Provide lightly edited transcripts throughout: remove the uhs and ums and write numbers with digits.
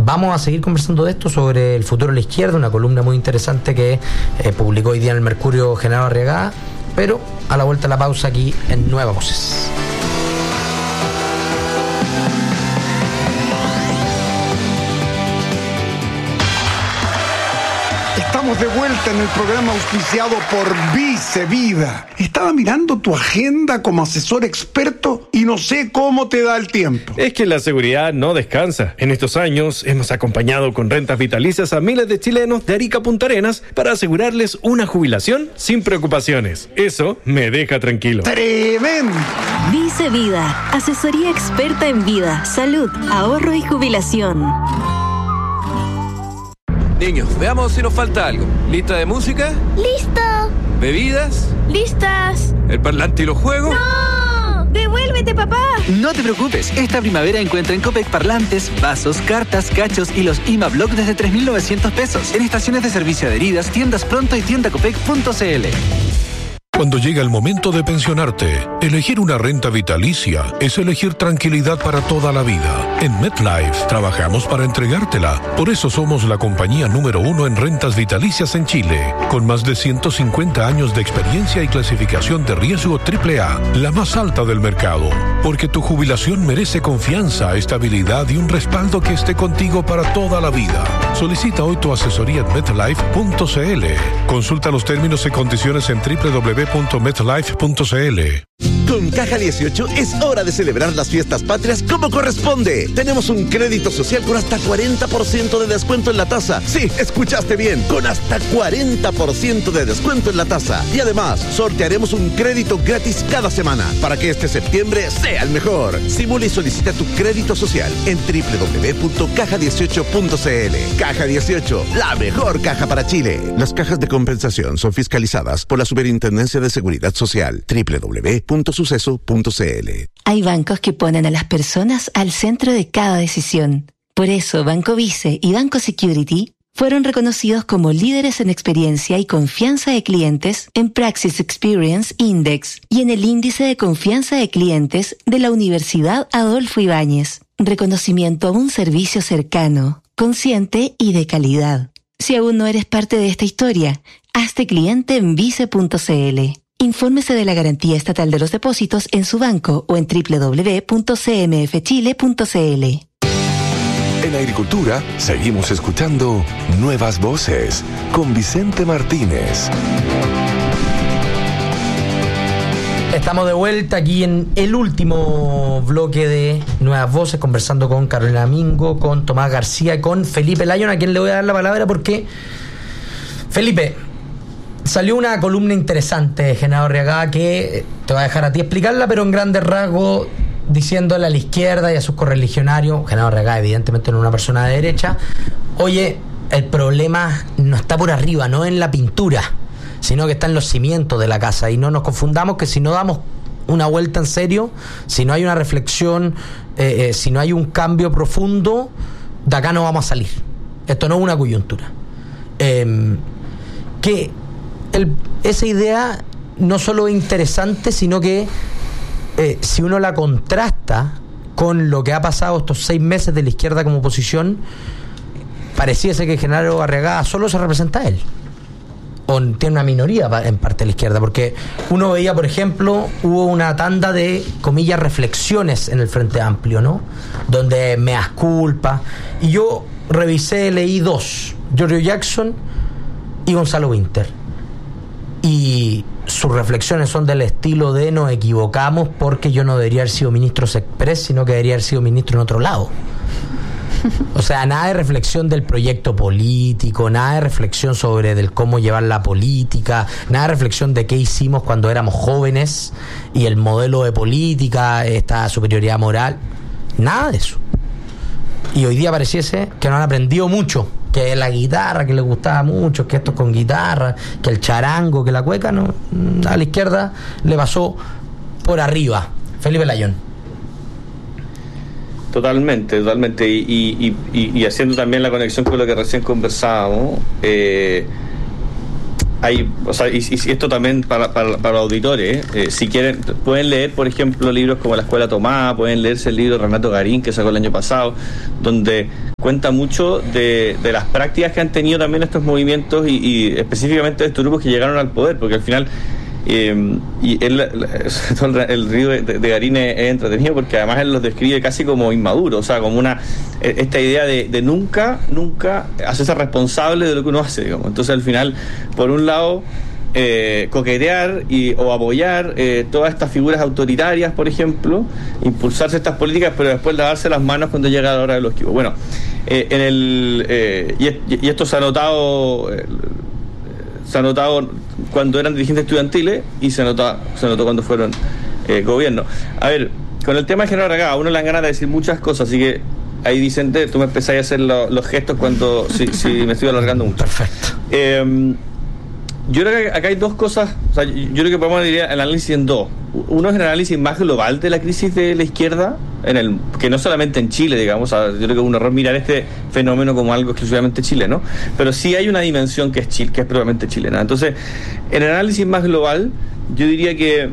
Vamos a seguir conversando de esto, sobre el futuro de la izquierda, una columna muy interesante que publicó hoy día en el Mercurio Genaro Arriagada, pero a la vuelta de la pausa aquí en Nuevas Voces. Estamos de vuelta en el programa auspiciado por Vice Vida. Estaba mirando tu agenda como asesor experto y no sé cómo te da el tiempo. Es que la seguridad no descansa. En estos años hemos acompañado con rentas vitalicias a miles de chilenos de Arica a Punta Arenas para asegurarles una jubilación sin preocupaciones. Eso me deja tranquilo. ¡Tremendo! Vice Vida, asesoría experta en vida, salud, ahorro y jubilación. Niños, veamos si nos falta algo. ¿Lista de música? ¡Listo! ¿Bebidas? ¡Listas! ¿El parlante y los juegos? ¡No! ¡Devuélvete, papá! No te preocupes, esta primavera encuentra en Copec parlantes, vasos, cartas, cachos y los IMA-Block desde 3.900 pesos. En estaciones de servicio adheridas, tiendas Pronto y tiendacopec.cl. Cuando llega el momento de pensionarte, elegir una renta vitalicia es elegir tranquilidad para toda la vida. En MetLife trabajamos para entregártela. Por eso somos la compañía número 1 en rentas vitalicias en Chile, con más de 150 años de experiencia y clasificación de riesgo AAA, la más alta del mercado. Porque tu jubilación merece confianza, estabilidad y un respaldo que esté contigo para toda la vida. Solicita hoy tu asesoría en MetLife.cl. Consulta los términos y condiciones en www.metlife.cl. Con Caja 18 es hora de celebrar las fiestas patrias como corresponde. Tenemos un crédito social con hasta 40% de descuento en la tasa. Sí, escuchaste bien, con hasta 40% de descuento en la tasa. Y además, sortearemos un crédito gratis cada semana para que este septiembre sea el mejor. Simula y solicita tu crédito social en www.caja18.cl. Caja 18, la mejor caja para Chile. Las cajas de compensación son fiscalizadas por la Superintendencia de Seguridad Social. www.suceso.cl. Hay bancos que ponen a las personas al centro de cada decisión. Por eso, Banco Vice y Banco Security fueron reconocidos como líderes en experiencia y confianza de clientes en Praxis Experience Index y en el índice de confianza de clientes de la Universidad Adolfo Ibáñez. Reconocimiento a un servicio cercano, consciente y de calidad. Si aún no eres parte de esta historia, hazte cliente en vice.cl. Infórmese de la garantía estatal de los depósitos en su banco o en www.cmfchile.cl. En Agricultura seguimos escuchando Nuevas Voces con Vicente Martínez. Estamos de vuelta aquí en el último bloque de Nuevas Voces, conversando con Carolina Mingo, con Tomás García y con Felipe Lyon, a quien le voy a dar la palabra porque, Felipe, salió una columna interesante de Genaro Arriagada que te voy a dejar a ti explicarla, pero en grandes rasgos, diciéndole a la izquierda y a sus correligionarios, Genaro Arriagada evidentemente no es una persona de derecha, oye, el problema no está por arriba, no en la pintura, sino que está en los cimientos de la casa. Y no nos confundamos que si no damos una vuelta en serio, si no hay una reflexión, si no hay un cambio profundo, de acá no vamos a salir. Esto no es una coyuntura. Esa idea no solo es interesante, sino que si uno la contrasta con lo que ha pasado estos 6 meses de la izquierda como oposición, pareciese que Genaro Arriagada solo se representa a él, o tiene una minoría en parte de la izquierda, porque uno veía, por ejemplo, hubo una tanda de, comillas, reflexiones en el Frente Amplio, ¿no? Donde meas culpa, y yo revisé, leí 2, Giorgio Jackson y Gonzalo Winter, y sus reflexiones son del estilo de: nos equivocamos porque yo no debería haber sido ministro Sexpress, sino que debería haber sido ministro en otro lado. O sea, nada de reflexión del proyecto político, nada de reflexión sobre del cómo llevar la política, nada de reflexión de qué hicimos cuando éramos jóvenes y el modelo de política, esta superioridad moral, nada de eso. Y hoy día pareciese que no han aprendido mucho, que la guitarra, que les gustaba mucho, que esto con guitarra, que el charango, que la cueca, no, a la izquierda le pasó por arriba. Felipe Lyon. Totalmente. Y haciendo también la conexión con lo que recién conversábamos, hay, o sea, y esto también para los auditores, si quieren, pueden leer, por ejemplo, libros como La Escuela Tomada, pueden leerse el libro de Renato Garín, que sacó el año pasado, donde cuenta mucho de las prácticas que han tenido también estos movimientos y específicamente de estos grupos que llegaron al poder, porque al final el río de Garín es entretenido porque además él los describe casi como inmaduros, o sea, como esta idea de nunca hacerse responsable de lo que uno hace, digamos. Entonces al final, por un lado, coquetear o apoyar todas estas figuras autoritarias, por ejemplo, impulsarse estas políticas, pero después lavarse las manos cuando llega la hora de los equipos. Bueno, y esto se ha notado cuando eran dirigentes estudiantiles y se notó cuando fueron gobierno. A ver, con el tema de Genaro Arregadas, a uno le dan ganas de decir muchas cosas, así que ahí, Vicente, tú me empezás a hacer los gestos cuando si me estoy alargando mucho. Perfecto. Yo creo que acá hay dos cosas, o sea, yo creo que podemos dividir el análisis en dos. Uno es el análisis más global de la crisis de la izquierda, que no solamente en Chile, digamos, o sea, yo creo que es un error mirar este fenómeno como algo exclusivamente chileno, pero sí hay una dimensión que es propiamente chilena. Entonces, en el análisis más global, yo diría que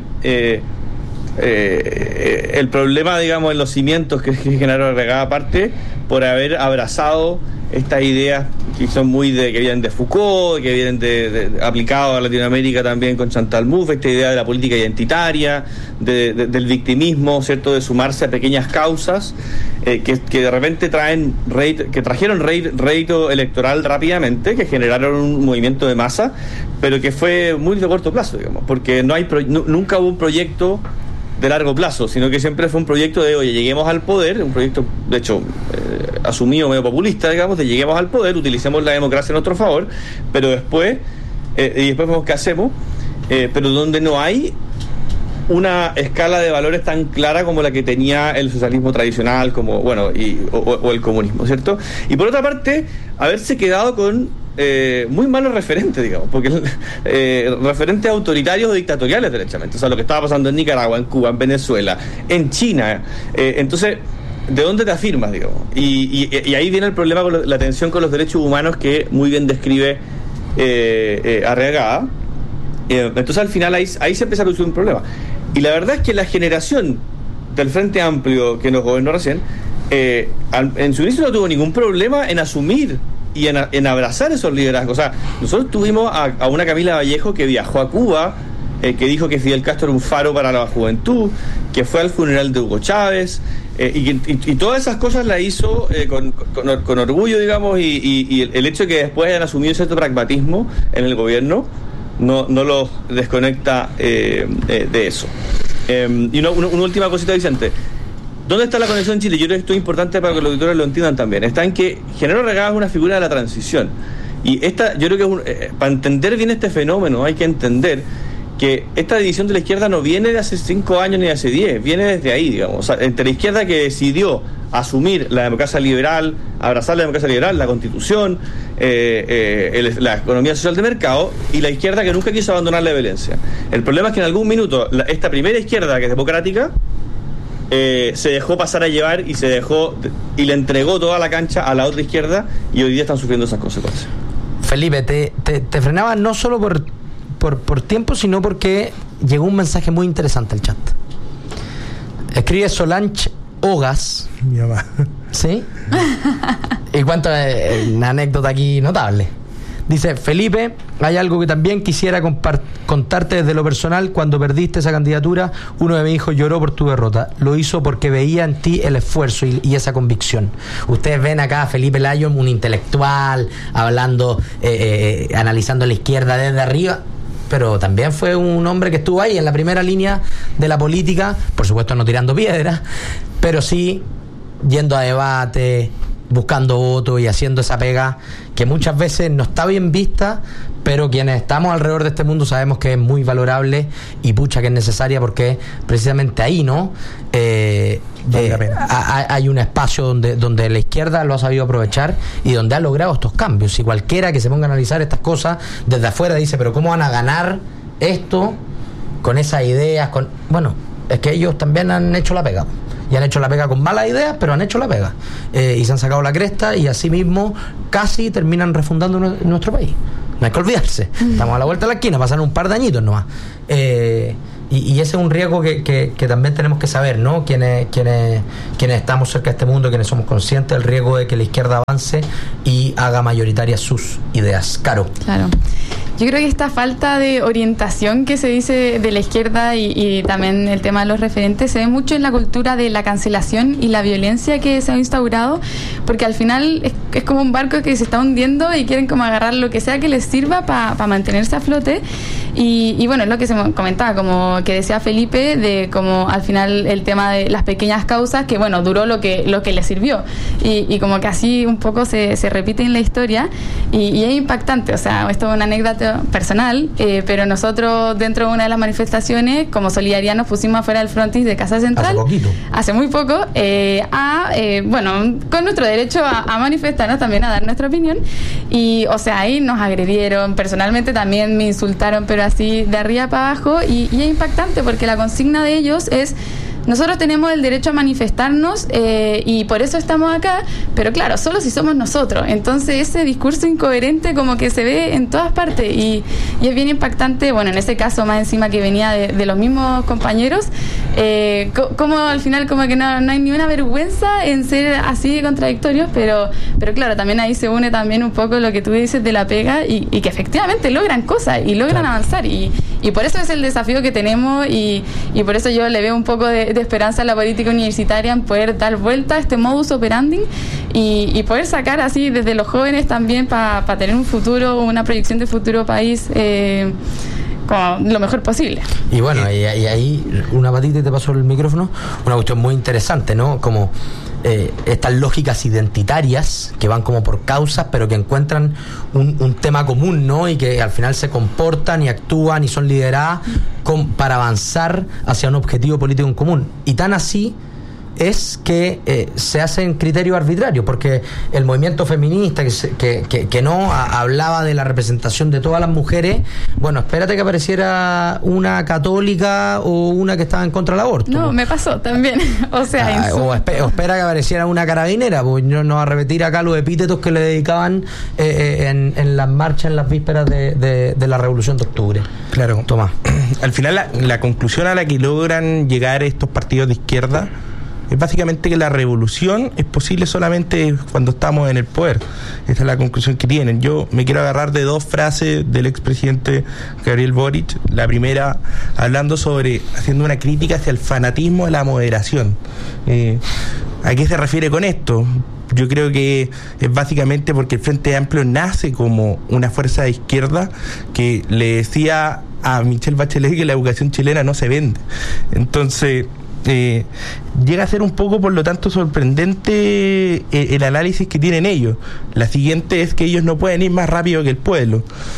el problema, digamos, en los cimientos que Genaro Arregadas parte por haber abrazado estas ideas que son que vienen de Foucault, que vienen aplicado a Latinoamérica también con Chantal Mouffe, esta idea de la política identitaria, del victimismo, ¿cierto?, de sumarse a pequeñas causas que de repente trajeron rédito electoral rápidamente, que generaron un movimiento de masa, pero que fue muy de corto plazo, digamos, porque nunca hubo un proyecto de largo plazo, sino que siempre fue un proyecto de, oye, lleguemos al poder, un proyecto, de hecho, asumido medio populista, digamos, de lleguemos al poder, utilicemos la democracia a nuestro favor, pero después vemos qué hacemos, pero donde no hay una escala de valores tan clara como la que tenía el socialismo tradicional, como, bueno, o el comunismo, ¿cierto? Y por otra parte, haberse quedado con muy malos referentes, digamos, porque referentes autoritarios o dictatoriales, derechamente, o sea, lo que estaba pasando en Nicaragua, en Cuba, en Venezuela, en China, entonces, ¿de dónde te afirmas, digamos? Y ahí viene el problema con la tensión con los derechos humanos que muy bien describe Arregadas. Entonces al final ahí se empieza a producir un problema, y la verdad es que la generación del Frente Amplio que nos gobernó recién, en su inicio no tuvo ningún problema en asumir y en abrazar esos liderazgos. O sea, nosotros tuvimos a una Camila Vallejo que viajó a Cuba, que dijo que Fidel Castro era un faro para la juventud, que fue al funeral de Hugo Chávez, y todas esas cosas las hizo con orgullo, digamos, y el hecho de que después hayan asumido cierto pragmatismo en el gobierno no los desconecta de eso. Y una última cosita, Vicente. ¿Dónde está la conexión en Chile? Yo creo que esto es importante para que los auditores lo entiendan también. Está en que Genaro Arregadas es una figura de la transición. Y yo creo que para entender bien este fenómeno hay que entender que esta división de la izquierda no viene de hace 5 años ni de hace 10, viene desde ahí, digamos. O sea, entre la izquierda que decidió asumir la democracia liberal, abrazar la democracia liberal, la Constitución, la economía social de mercado, y la izquierda que nunca quiso abandonar la violencia. El problema es que en algún minuto esta primera izquierda, que es democrática, se dejó pasar a llevar y le entregó toda la cancha a la otra izquierda, y hoy día están sufriendo esas consecuencias. Felipe, te frenaba no solo por tiempo, sino porque llegó un mensaje muy interesante al chat. Escribe Solange Ogas. Mi mamá. ¿Sí? Y cuenta una anécdota aquí notable. Dice: Felipe, hay algo que también quisiera contarte desde lo personal. Cuando perdiste esa candidatura, uno de mis hijos lloró por tu derrota. Lo hizo porque veía en ti el esfuerzo y esa convicción. Ustedes ven acá a Felipe Lyon, un intelectual, hablando, analizando la izquierda desde arriba, pero también fue un hombre que estuvo ahí en la primera línea de la política, por supuesto no tirando piedras, pero sí yendo a debate, buscando votos y haciendo esa pega que muchas veces no está bien vista, pero quienes estamos alrededor de este mundo sabemos que es muy valorable y pucha que es necesaria, porque precisamente ahí, ¿no? Hay un espacio donde la izquierda lo ha sabido aprovechar y donde ha logrado estos cambios. Y cualquiera que se ponga a analizar estas cosas desde afuera dice, pero ¿cómo van a ganar esto con esas ideas? Bueno, es que ellos también han hecho la pega. Y han hecho la pega con malas ideas, pero han hecho la pega. Y se han sacado la cresta y así mismo casi terminan refundando nuestro país. No hay que olvidarse. Estamos a la vuelta de la esquina, pasaron un par de añitos nomás. Y ese es un riesgo que también tenemos que saber, ¿no? Quienes estamos cerca de este mundo, quienes somos conscientes del riesgo de que la izquierda avance y haga mayoritarias sus ideas. Caro. Claro. Yo creo que esta falta de orientación que se dice de la izquierda y también el tema de los referentes se ve mucho en la cultura de la cancelación y la violencia que se ha instaurado, porque al final es como un barco que se está hundiendo y quieren como agarrar lo que sea que les sirva para mantenerse a flote. Y bueno, es lo que se comentaba, como que decía Felipe, de como al final el tema de las pequeñas causas, que bueno, duró lo que les sirvió. Y como que así un poco se repite en la historia y es impactante. O sea, esto es una anécdota personal, pero nosotros dentro de una de las manifestaciones, como solidaridad, nos pusimos afuera del frontis de Casa Central. Hace muy poco, bueno, con nuestro derecho a manifestarnos, también a dar nuestra opinión. Y, o sea, ahí nos agredieron, personalmente también me insultaron, pero así de arriba para abajo, y es impactante porque la consigna de ellos es: nosotros tenemos el derecho a manifestarnos y por eso estamos acá, pero claro, solo si somos nosotros. Entonces ese discurso incoherente como que se ve en todas partes y es bien impactante. Bueno, en ese caso más encima que venía de los mismos compañeros, como al final como que no hay ni una vergüenza en ser así de contradictorios, pero claro, también ahí se une también un poco lo que tú dices de la pega y que efectivamente logran cosas y logran avanzar y por eso es el desafío que tenemos y por eso yo le veo un poco de esperanza a la política universitaria en poder dar vuelta a este modus operandi y poder sacar así desde los jóvenes también para tener un futuro, una proyección de futuro país como lo mejor posible. Y bueno, y ahí una patita y te paso el micrófono, una cuestión muy interesante, ¿no? Como estas lógicas identitarias que van como por causas, pero que encuentran un tema común, ¿no? Y que al final se comportan y actúan y son lideradas para avanzar hacia un objetivo político en común. Y tan así es que se hacen criterios arbitrarios, porque el movimiento feminista que no hablaba de la representación de todas las mujeres, bueno, espérate que apareciera una católica o una que estaba en contra del aborto. No, me pasó también. O sea, o espera que apareciera una carabinera, pues no va a repetir acá los epítetos que le dedicaban en las marchas en las vísperas de la Revolución de Octubre. Claro. Tomás. Al final la conclusión a la que logran llegar estos partidos de izquierda es básicamente que la revolución es posible solamente cuando estamos en el poder. Esa es la conclusión que tienen. Yo me quiero agarrar de dos frases del expresidente Gabriel Boric. La primera, haciendo una crítica hacia el fanatismo de la moderación. ¿A qué se refiere con esto? Yo creo que es básicamente porque el Frente Amplio nace como una fuerza de izquierda que le decía a Michelle Bachelet que la educación chilena no se vende. Entonces llega a ser un poco, por lo tanto, sorprendente el análisis que tienen ellos. La siguiente es que ellos no pueden ir más rápido que el pueblo.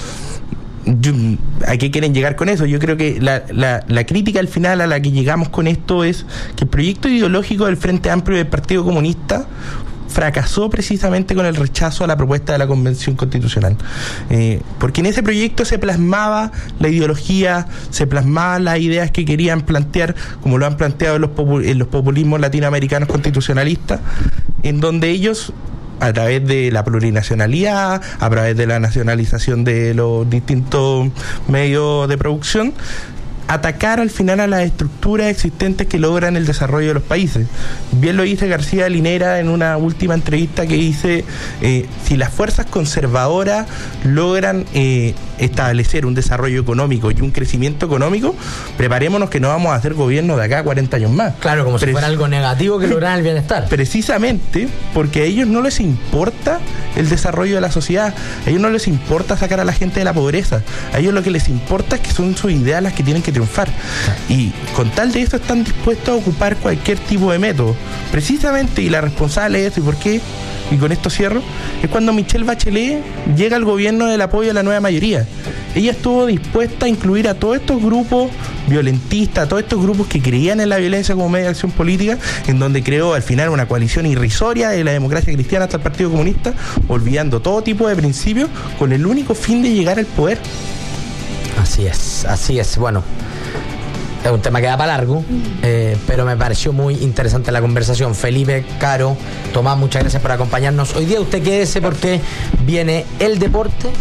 ¿A qué quieren llegar con eso? Yo creo que la crítica al final a la que llegamos con esto es que el proyecto ideológico del Frente Amplio y del Partido Comunista fracasó precisamente con el rechazo a la propuesta de la Convención Constitucional, porque en ese proyecto se plasmaba la ideología, se plasmaban las ideas que querían plantear, como lo han planteado en los populismos latinoamericanos constitucionalistas, en donde ellos, a través de la plurinacionalidad, a través de la nacionalización de los distintos medios de producción, atacar al final a las estructuras existentes que logran el desarrollo de los países. Bien lo dice García Linera en una última entrevista, que dice, si las fuerzas conservadoras logran establecer un desarrollo económico y un crecimiento económico, preparémonos que no vamos a hacer gobierno de acá a 40 años más. Claro, como si fuera algo negativo que logran el bienestar. Precisamente porque a ellos no les importa el desarrollo de la sociedad, a ellos no les importa sacar a la gente de la pobreza, a ellos lo que les importa es que son sus ideas las que tienen que triunfar, y con tal de eso están dispuestos a ocupar cualquier tipo de método. Precisamente, y la responsable de eso, y por qué, y con esto cierro, es cuando Michelle Bachelet llega al gobierno del apoyo a la nueva mayoría. Ella estuvo dispuesta a incluir a todos estos grupos violentistas, a todos estos grupos que creían en la violencia como medio de acción política, en donde creó al final una coalición irrisoria de la democracia cristiana hasta el Partido Comunista, olvidando todo tipo de principios con el único fin de llegar al poder. Así es. Bueno, es un tema que da para largo, pero me pareció muy interesante la conversación. Felipe, Caro, Tomás, muchas gracias por acompañarnos. Hoy día usted quédese porque viene el deporte,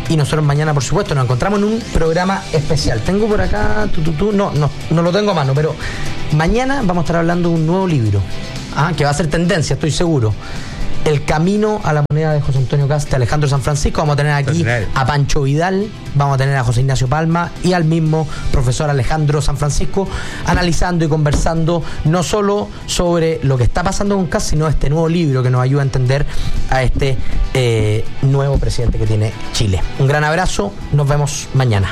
y nosotros mañana, por supuesto, nos encontramos en un programa especial. Tengo por acá, no lo tengo a mano, pero mañana vamos a estar hablando de un nuevo libro, que va a ser tendencia, estoy seguro. El camino a la moneda de José Antonio Kast, de Alejandro San Francisco. Vamos a tener aquí a Pancho Vidal, vamos a tener a José Ignacio Palma y al mismo profesor Alejandro San Francisco, analizando y conversando no solo sobre lo que está pasando con Kast, sino este nuevo libro que nos ayuda a entender a este nuevo presidente que tiene Chile. Un gran abrazo, nos vemos mañana.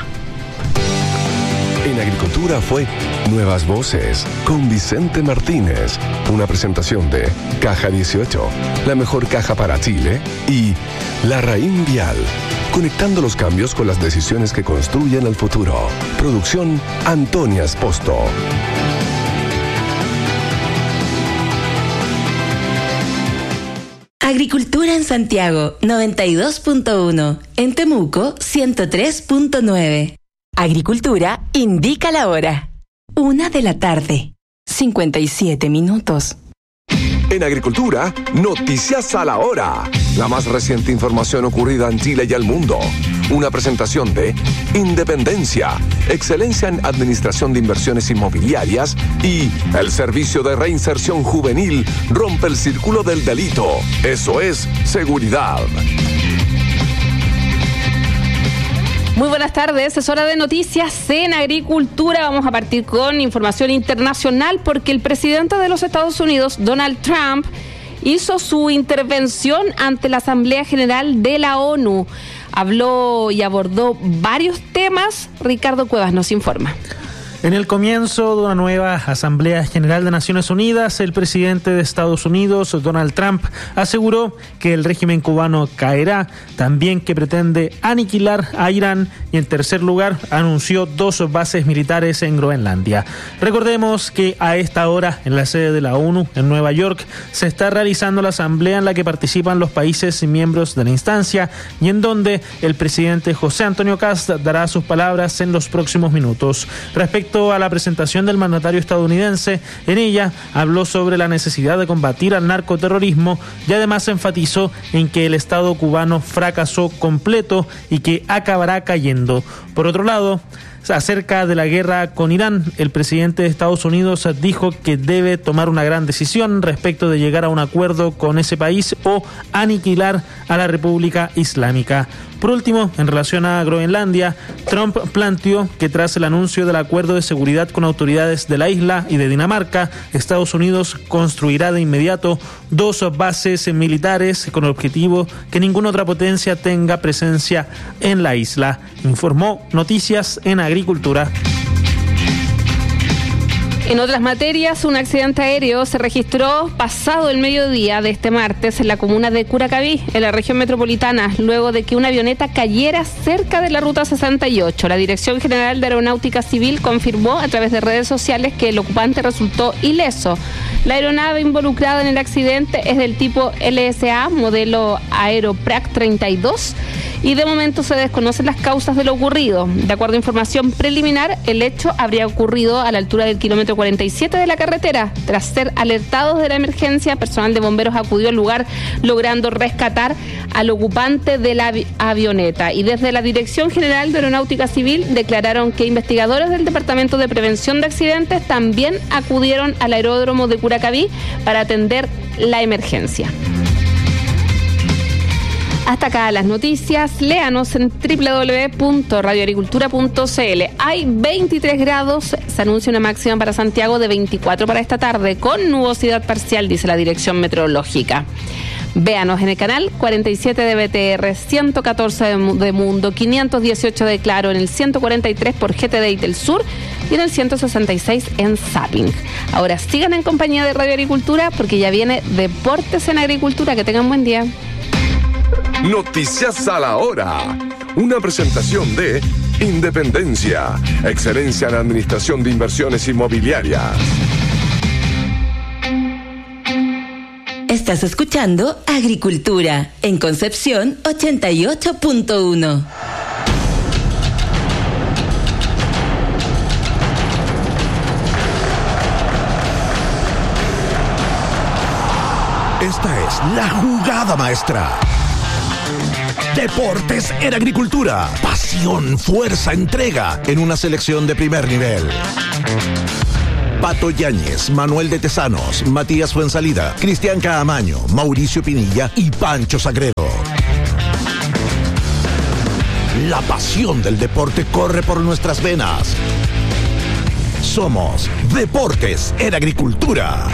En Agricultura fue Nuevas Voces con Vicente Martínez, una presentación de Caja 18, la mejor caja para Chile, y Larraín Vial, conectando los cambios con las decisiones que construyen el futuro. Producción Antonia Esposto. Agricultura en Santiago 92.1, en Temuco 103.9. Agricultura indica la hora. 1:00 p.m. 57 minutos. En Agricultura, noticias a la hora. La más reciente información ocurrida en Chile y el mundo. Una presentación de Independencia, excelencia en administración de inversiones inmobiliarias, y el Servicio de Reinserción Juvenil rompe el círculo del delito. Eso es seguridad. Muy buenas tardes, es hora de noticias en Agricultura. Vamos a partir con información internacional porque el presidente de los Estados Unidos, Donald Trump, hizo su intervención ante la Asamblea General de la ONU. Habló y abordó varios temas. Ricardo Cuevas nos informa. En el comienzo de una nueva Asamblea General de Naciones Unidas, el presidente de Estados Unidos, Donald Trump, aseguró que el régimen cubano caerá, también que pretende aniquilar a Irán, y en tercer lugar anunció 2 bases militares en Groenlandia. Recordemos que a esta hora, en la sede de la ONU en Nueva York, se está realizando la asamblea en la que participan los países miembros de la instancia y en donde el presidente José Antonio Kast dará sus palabras en los próximos minutos. Respecto a la presentación del mandatario estadounidense, en ella habló sobre la necesidad de combatir al narcoterrorismo y además enfatizó en que el Estado cubano fracasó completo y que acabará cayendo. Por otro lado, acerca de la guerra con Irán, el presidente de Estados Unidos dijo que debe tomar una gran decisión respecto de llegar a un acuerdo con ese país o aniquilar a la República Islámica. Por último, en relación a Groenlandia, Trump planteó que tras el anuncio del acuerdo de seguridad con autoridades de la isla y de Dinamarca, Estados Unidos construirá de inmediato 2 bases militares con el objetivo que ninguna otra potencia tenga presencia en la isla. Informó Noticias en Agricultura. En otras materias, un accidente aéreo se registró pasado el mediodía de este martes en la comuna de Curacaví, en la región metropolitana, luego de que una avioneta cayera cerca de la Ruta 68. La Dirección General de Aeronáutica Civil confirmó a través de redes sociales que el ocupante resultó ileso. La aeronave involucrada en el accidente es del tipo LSA, modelo Aeroprac 32, y de momento se desconocen las causas de lo ocurrido. De acuerdo a información preliminar, el hecho habría ocurrido a la altura del kilómetro 47 de la carretera. Tras ser alertados de la emergencia, personal de bomberos acudió al lugar, logrando rescatar al ocupante de la avioneta. Y desde la Dirección General de Aeronáutica Civil declararon que investigadores del Departamento de Prevención de Accidentes también acudieron al aeródromo de Curacaví para atender la emergencia. Hasta acá las noticias. Léanos en www.radioagricultura.cl. Hay 23 grados. Se anuncia una máxima para Santiago de 24 para esta tarde, con nubosidad parcial, dice la Dirección Meteorológica. Véanos en el canal 47 de BTR, 114 de Mundo, 518 de Claro, en el 143 por GTD y del Sur y en el 166 en Zapping. Ahora sigan en compañía de Radio Agricultura porque ya viene Deportes en Agricultura. Que tengan buen día. Noticias a la hora. Una presentación de Independencia, excelencia en administración de inversiones inmobiliarias. Estás escuchando Agricultura en Concepción 88.1. Esta es la jugada maestra. Deportes en Agricultura. Pasión, fuerza, entrega en una selección de primer nivel. Pato Yáñez, Manuel de Tesanos, Matías Fuensalida, Cristian Caamaño, Mauricio Pinilla y Pancho Sagredo. La pasión del deporte corre por nuestras venas. Somos Deportes en Agricultura.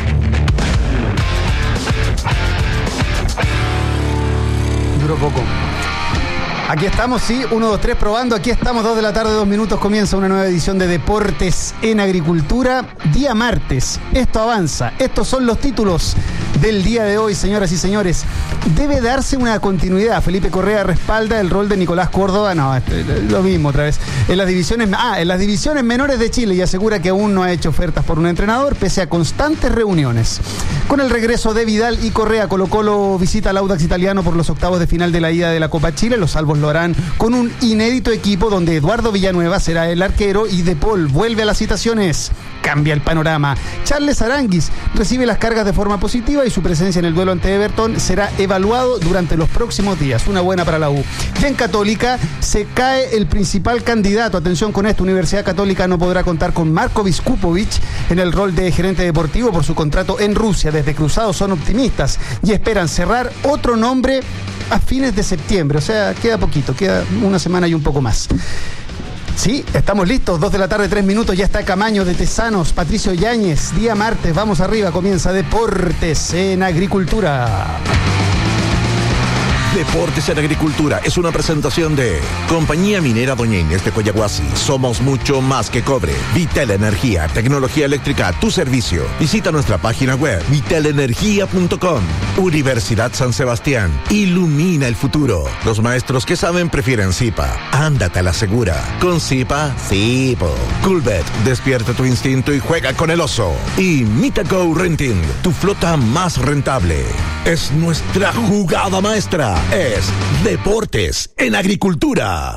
Duró poco. Aquí estamos, sí, 1, 2, 3 probando, aquí estamos, 2 de la tarde, 2 minutos, comienza una nueva edición de Deportes en Agricultura, día martes, esto avanza, estos son los títulos del día de hoy, señoras y señores. Debe darse una continuidad, Felipe Correa respalda el rol de Nicolás Córdoba, no, lo mismo otra vez, en las divisiones menores de Chile y asegura que aún no ha hecho ofertas por un entrenador, pese a constantes reuniones. Con el regreso de Vidal y Correa, Colo-Colo visita al Audax Italiano por los octavos de final de la ida de la Copa Chile, los salvos lo harán con un inédito equipo donde Eduardo Villanueva será el arquero y De Paul vuelve a las citaciones. Cambia el panorama. Charles Aranguis recibe las cargas de forma positiva y su presencia en el duelo ante Everton será evaluado durante los próximos días. Una buena para la U. Y en Católica se cae el principal candidato. Atención con esto, Universidad Católica no podrá contar con Marko Viskupovic en el rol de gerente deportivo por su contrato en Rusia. Desde Cruzados son optimistas y esperan cerrar otro nombre a fines de septiembre. O sea, queda poquito, queda una semana y un poco más. Sí, estamos listos, 2 de la tarde, 3 minutos, ya está Camaño de Tesanos, Patricio Yáñez, día martes, vamos arriba, comienza Deportes en Agricultura. Deportes en Agricultura es una presentación de Compañía Minera Doña Inés de Coyahuasi. Somos mucho más que cobre. Vitel Energía, tecnología eléctrica a tu servicio. Visita nuestra página web vitelenergia.com. Universidad San Sebastián. Ilumina el futuro. Los maestros que saben prefieren Zipa. Ándate a la segura. Con Zipa, Zipo. Coolbet, despierta tu instinto y juega con el oso. Y Mitaco Renting, tu flota más rentable. Es nuestra jugada maestra. Es Deportes en Agricultura.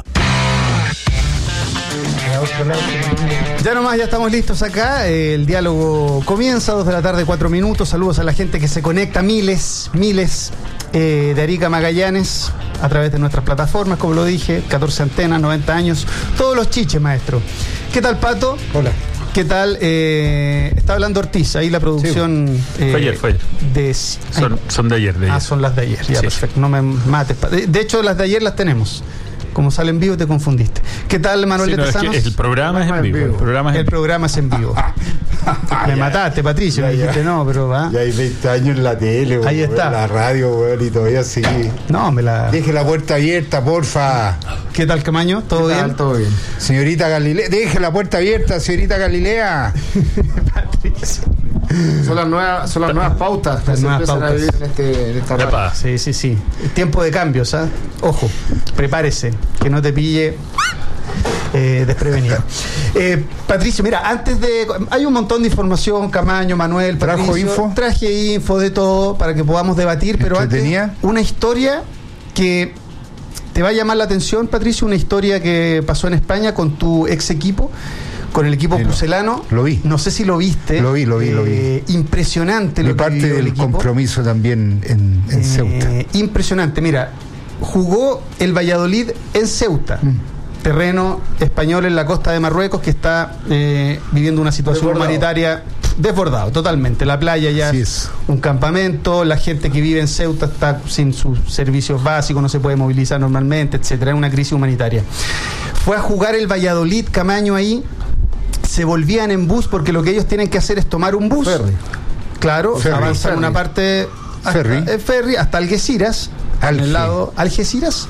Ya nomás, ya estamos listos acá. El diálogo comienza, 2 de la tarde, 4 minutos. Saludos a la gente que se conecta, miles de Arica Magallanes a través de nuestras plataformas, como lo dije, 14 antenas, 90 años, todos los chiches, maestro. ¿Qué tal, Pato? Hola. ¿Qué tal? Está hablando Ortiz, ahí la producción... Sí, fue ayer. Son de ayer. Son las de ayer, ya, sí. Perfecto, no me mates. De hecho, las de ayer las tenemos. Como sale en vivo te confundiste. ¿Qué tal, Manuel de Tesanos? El programa es en vivo. El programa es en vivo. Me mataste, Patricio. Me dijiste no, pero va. Ya hay 20 años en la tele, ahí está. En la radio, y todavía sigue. No, Deje la puerta abierta, porfa. ¿Qué tal, Camaño? ¿Todo bien? Todo bien. Señorita Galilea, deje la puerta abierta, señorita Galilea. Patricio. Son las nuevas pautas. Las nuevas pautas. En esta radio. Sí. Tiempo de cambios, ¿ah? Ojo, prepárese, que no te pille desprevenido. Patricio, mira, antes de... Hay un montón de información, Camaño, Manuel, Patricio. Traje info de todo para que podamos debatir, pero antes una historia que te va a llamar la atención, Patricio, una historia que pasó en España con tu ex equipo, con el equipo pucelano. Lo vi. No sé si lo viste. Lo vi. Impresionante lo que parte del compromiso también en Ceuta. Impresionante. Mira, jugó el Valladolid en Ceuta. Terreno español en la costa de Marruecos que está viviendo una situación humanitaria desbordado, totalmente. La playa ya es un campamento, la gente que vive en Ceuta está sin sus servicios básicos, no se puede movilizar normalmente, etcétera. Es una crisis humanitaria. Fue a jugar el Valladolid, Camaño, ahí. Se volvían en bus porque lo que ellos tienen que hacer es tomar un bus. Claro, avanzan una parte ferry hasta Algeciras. En el lado Algeciras.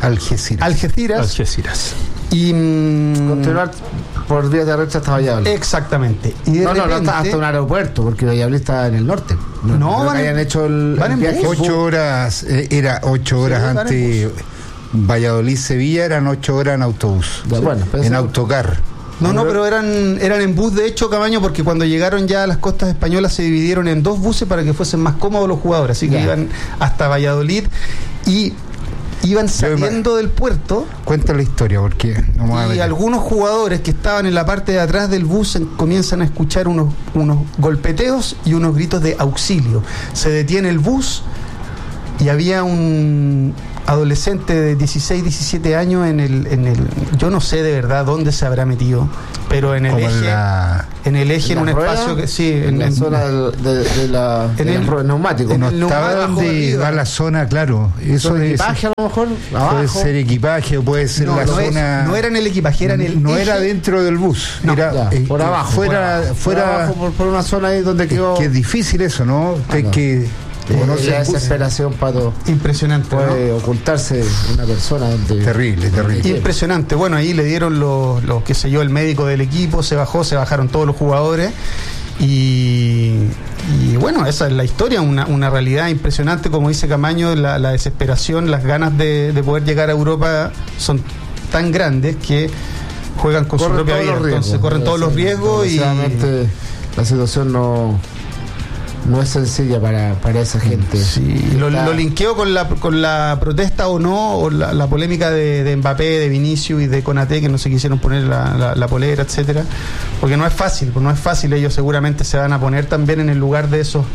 Y continuar por vía terrestre hasta Valladolid. Exactamente. Y de repente, no hasta un aeropuerto, porque Valladolid está en el norte. Hayan hecho el viaje. 8 horas, era 8 horas antes. Valladolid-Sevilla eran 8 horas en autobús. En autocar. No, pero eran en bus, de hecho, Camaño, porque cuando llegaron ya a las costas españolas se dividieron en 2 buses para que fuesen más cómodos los jugadores, así que iban hasta Valladolid y iban saliendo del puerto. Cuenta la historia, porque y algunos jugadores que estaban en la parte de atrás del bus comienzan a escuchar unos golpeteos y unos gritos de auxilio. Se detiene el bus y había un adolescente de 16, 17 años en el yo no sé de verdad dónde se habrá metido, pero en el eje, en un espacio que sí, en la zona de la neumático. No estaba donde va la zona, claro. Eso de equipaje a lo mejor. Puede ser equipaje o puede ser la zona. No era en el equipaje, era en el no eje. Era dentro del bus. No, era por abajo. Fuera por una zona ahí donde quedó. Que es difícil eso, ¿no? Que la desesperación, Pato. Impresionante. Puede ocultarse una persona. Terrible. Impresionante. Bueno, ahí le dieron qué sé yo, el médico del equipo, se bajaron todos los jugadores. Y bueno, esa es la historia, una realidad impresionante, como dice Camaño, la desesperación, las ganas de poder llegar a Europa son tan grandes que juegan con su propia vida, entonces corren todos los riesgos y la situación no es sencilla para esa gente. Sí, lo linkeo con la protesta o no, o la polémica de Mbappé, de Vinicius y de Konaté, que no se quisieron poner la polera, etcétera, porque no es fácil, ellos seguramente se van a poner también en el lugar de esos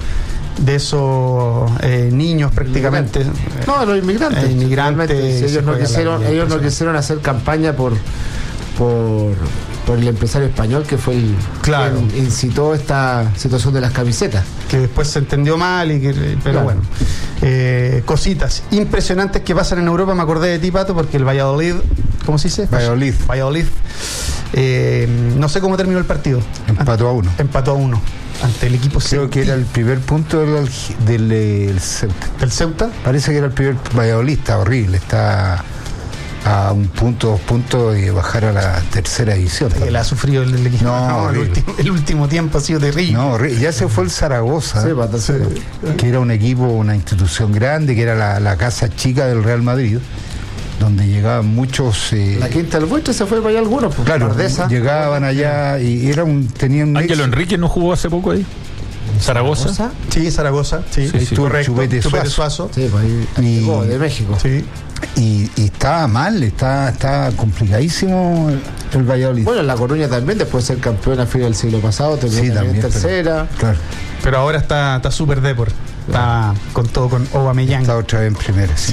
niños prácticamente. No, los inmigrantes. Si ellos no quisieron hacer campaña por el empresario español que fue quien incitó esta situación de las camisetas, que después se entendió mal pero bueno, cositas impresionantes que pasan en Europa. Me acordé de ti, Pato, porque el Valladolid, ¿cómo se dice? Valladolid. No sé cómo terminó el partido. Empató a 1 ante el equipo Creo que era el primer punto del Ceuta. ¿Del Ceuta? Parece que era el primer. Valladolid está horrible, está a 1 punto, 2 puntos de bajar a la tercera división. Que la ha sufrido el equipo. El último tiempo ha sido terrible. No, ya se fue el Zaragoza, que era un equipo, una institución grande, que era la casa chica del Real Madrid, donde llegaban muchos. La Quinta del Buitre se fue para allá algunos. Claro, llegaban allá y tenían. Ángelo Enrique no jugó hace poco ahí. ¿Zaragoza? Sí, Zaragoza. Sí, correcto. Chupete Suazo. Sí, llegó de México. Sí. Y estaba mal, está complicadísimo el Valladolid. Bueno, La Coruña también, después de ser campeón a fin del siglo pasado, terminó también tercera. Pero ahora está súper Depor. Está con todo, con Aubameyang. Está otra vez en primera. Sí.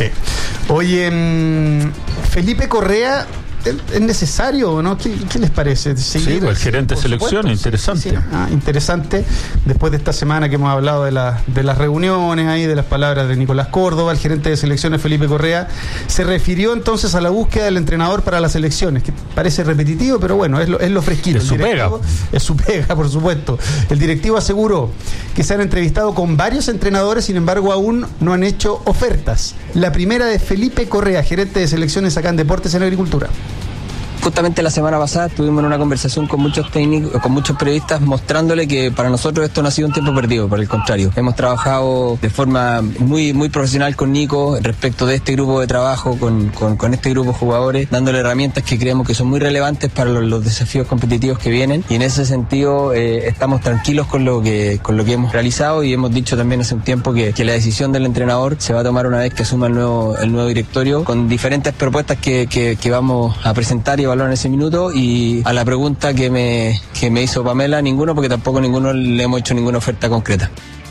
Oye, Felipe Correa, ¿es necesario o no? ¿Qué les parece? El gerente de selección, interesante. Sí. Interesante. Después de esta semana que hemos hablado de las reuniones ahí, de las palabras de Nicolás Córdoba, el gerente de selecciones Felipe Correa se refirió entonces a la búsqueda del entrenador para las selecciones, que parece repetitivo, pero bueno, es lo fresquito. Es su pega. Es su pega, por supuesto. El directivo aseguró que se han entrevistado con varios entrenadores, sin embargo aún no han hecho ofertas. La primera de Felipe Correa, gerente de selecciones acá en Deportes en Agricultura. Justamente la semana pasada estuvimos en una conversación con muchos técnicos, con muchos periodistas, mostrándole que para nosotros esto no ha sido un tiempo perdido, por el contrario. Hemos trabajado de forma muy profesional con Nico respecto de este grupo de trabajo, con este grupo de jugadores, dándole herramientas que creemos que son muy relevantes para los desafíos competitivos que vienen, y en ese sentido estamos tranquilos con lo que hemos realizado, y hemos dicho también hace un tiempo que la decisión del entrenador se va a tomar una vez que asuma el nuevo directorio, con diferentes propuestas que vamos a presentar y evaluar en ese minuto. Y a la pregunta que me hizo Pamela, ninguno, porque tampoco ninguno le hemos hecho ninguna oferta concreta.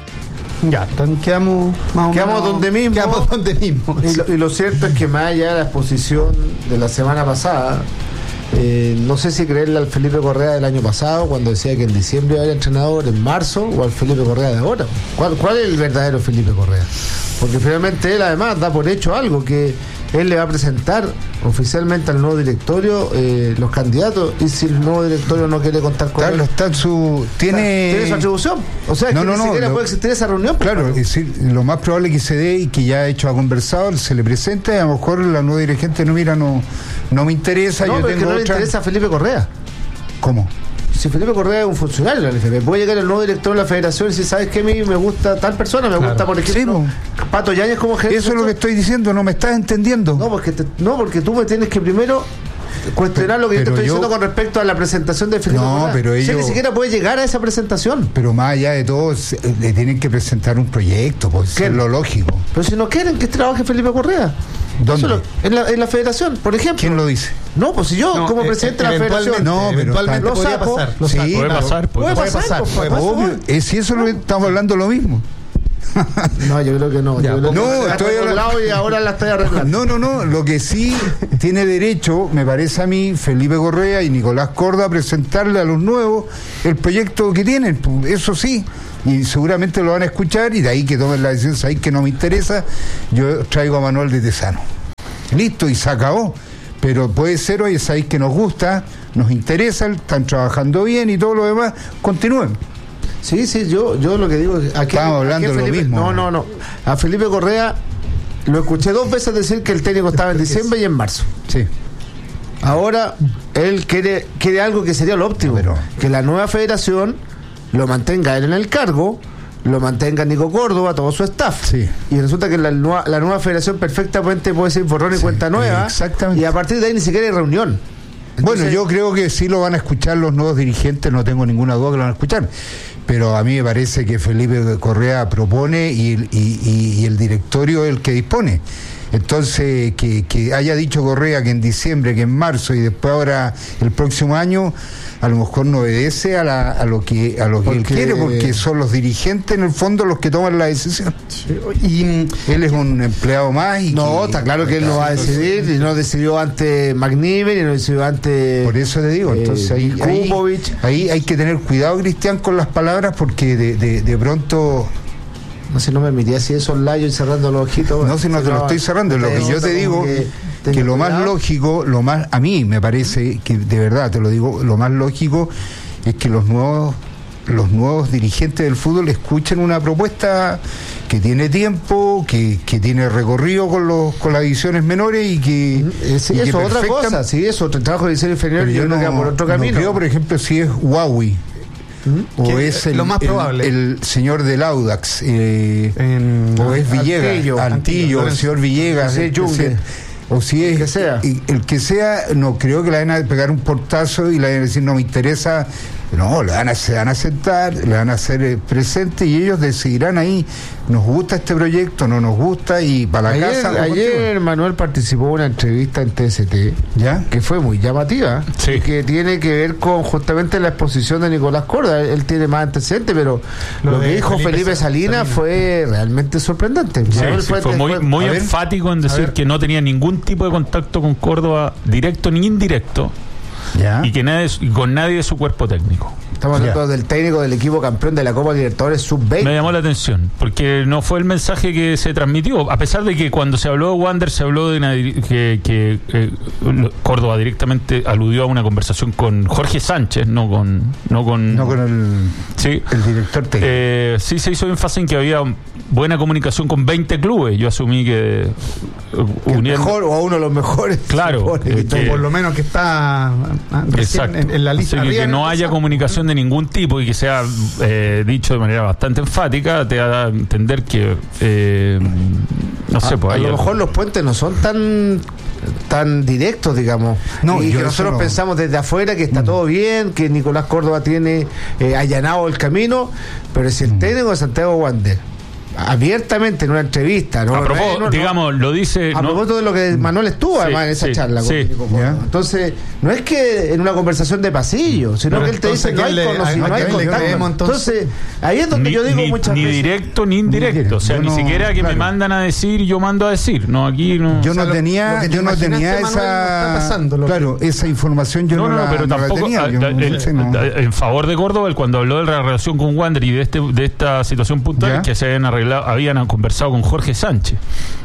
Ya, quedamos donde mismo. Y lo cierto es que más allá de la exposición de la semana pasada, no sé si creerle al Felipe Correa del año pasado, cuando decía que en diciembre era entrenador, en marzo, o al Felipe Correa de ahora. ¿Cuál es el verdadero Felipe Correa? Porque finalmente él además da por hecho algo, que él le va a presentar oficialmente al nuevo directorio los candidatos, y si el nuevo directorio no quiere contar con él, tiene su atribución, o sea, ni siquiera puede existir esa reunión. Claro, es decir, lo más probable que se dé, y que ya ha conversado, se le presente, a lo mejor la nueva dirigente no me interesa, yo tengo no le interesa a Felipe Correa. ¿Cómo? Si Felipe Correa es un funcionario de la NFP, puede llegar el nuevo director de la federación y decir, ¿sabes qué? A mí me gusta tal persona, me gusta, por ejemplo, Pato Yáñez como gerente. Eso es lo que estoy diciendo, no me estás entendiendo. Porque tú me tienes que primero cuestionar lo que yo te estoy diciendo con respecto a la presentación de Felipe Correa. Pero ellos, ni siquiera puede llegar a esa presentación. Pero más allá de todo, le tienen que presentar un proyecto, pues es lo lógico. Pero si no quieren que trabaje Felipe Correa. ¿Dónde? En la federación, por ejemplo. ¿Quién lo dice? No, pues si yo, como presidente de la federación. No, pero eventualmente podría pasar. Puede pasar. Obvio. Si eso estamos hablando lo mismo. No, yo creo que no. Ya, no, estoy hablando y ahora la estoy arreglando. No. Lo que sí tiene derecho, me parece a mí, Felipe Correa y Nicolás Córdoba, a presentarle a los nuevos el proyecto que tienen. Eso sí. Y seguramente lo van a escuchar y de ahí que tomen la decisión. Sabéis que no me interesa, yo traigo a Manuel de Tesano. Listo, y se acabó. Pero puede ser, oye, sabéis que nos gusta, nos interesa, están trabajando bien y todo lo demás, continúen. Sí, yo lo que digo es... Estamos hablando de lo mismo. No. A Felipe Correa lo escuché 2 veces decir que el técnico estaba en diciembre y en marzo. Sí. Ahora, él quiere algo que sería lo óptimo, que la nueva federación lo mantenga él en el cargo, lo mantenga Nico Córdoba, todo su staff. Sí. Y resulta que la nueva federación perfectamente puede ser borrón y cuenta nueva. Exactamente. Y a partir de ahí ni siquiera hay reunión. Entonces, bueno, yo creo que sí lo van a escuchar los nuevos dirigentes, no tengo ninguna duda que lo van a escuchar. Pero a mí me parece que Felipe Correa propone y el directorio es el que dispone. Entonces, que haya dicho Correa que en diciembre, que en marzo y después ahora el próximo año, a lo mejor no obedece a lo que él quiere, porque son los dirigentes en el fondo los que toman la decisión. Sí, y él es un empleado más. Está claro que él no va a decidir, y no decidió ante McNiven y no decidió ante... Por eso te digo, entonces ahí hay que tener cuidado, Cristian, con las palabras, porque de pronto... No sé, no me miré así esos layos y cerrando los ojitos. No, si no te lo estoy cerrando, lo que yo te digo que lo más lógico, a mí me parece que, de verdad te lo digo, lo más lógico es que los nuevos dirigentes del fútbol escuchen una propuesta que tiene tiempo, que tiene recorrido con las divisiones menores y que... Sí, eso es otra cosa, sí, eso, el trabajo de división inferior yo no queda por otro camino. No creo, por ejemplo, si es Huawei, o es lo más probable el señor del Audax, o es Villegas, Antillo, el señor Villegas, o si es el que sea, no creo que le van a pegar un portazo y le van a decir no me interesa. No, se van a sentar, le van a hacer presente y ellos decidirán ahí, nos gusta este proyecto, no nos gusta, y para la casa. Ayer Manuel participó en una entrevista en TST, ¿ya? Que fue muy llamativa, sí, que tiene que ver con justamente la exposición de Nicolás Córdoba. Él tiene más antecedentes, pero lo que dijo Felipe Salinas fue realmente sorprendente. Sí, fue muy enfático en decir que no tenía ningún tipo de contacto con Córdoba, directo ni indirecto. ¿Ya? Y que con nadie de su cuerpo técnico. Estamos hablando del técnico del equipo campeón de la Copa Libertadores Sub-20. Me llamó la atención, porque no fue el mensaje que se transmitió, a pesar de que cuando se habló de Wander se habló de que Córdoba directamente aludió a una conversación con Jorge Sánchez, no con el director técnico. Sí se hizo énfasis en que había buena comunicación con 20 clubes. Yo asumí que el mejor o uno de los mejores. Claro, por lo menos que está en la lista. Sí, que no haya comunicación de ningún tipo y que sea dicho de manera bastante enfática, te da a entender que no sé, pues a lo mejor los puentes no son tan directos, digamos, y que nosotros pensamos desde afuera que está todo bien, que Nicolás Córdoba tiene allanado el camino, pero si el técnico de Santiago Wander abiertamente en una entrevista, ¿no? A propósito, digamos, lo dice... A propósito de lo que Manuel estuvo además en esa charla con Nico Córdoba. Entonces, no es que en una conversación de pasillo, sino que él te dice no hay conocimiento, no hay contacto. Entonces, ahí es donde yo digo muchas veces... Ni directo ni indirecto, o sea, ni siquiera que me mandan a decir y yo mando a decir. No, aquí no... Yo no tenía esa... Claro, esa información yo no la tenía. En favor de Córdoba, él cuando habló de la relación con Wander y de esta situación puntual, que se habían conversado con Jorge Sánchez,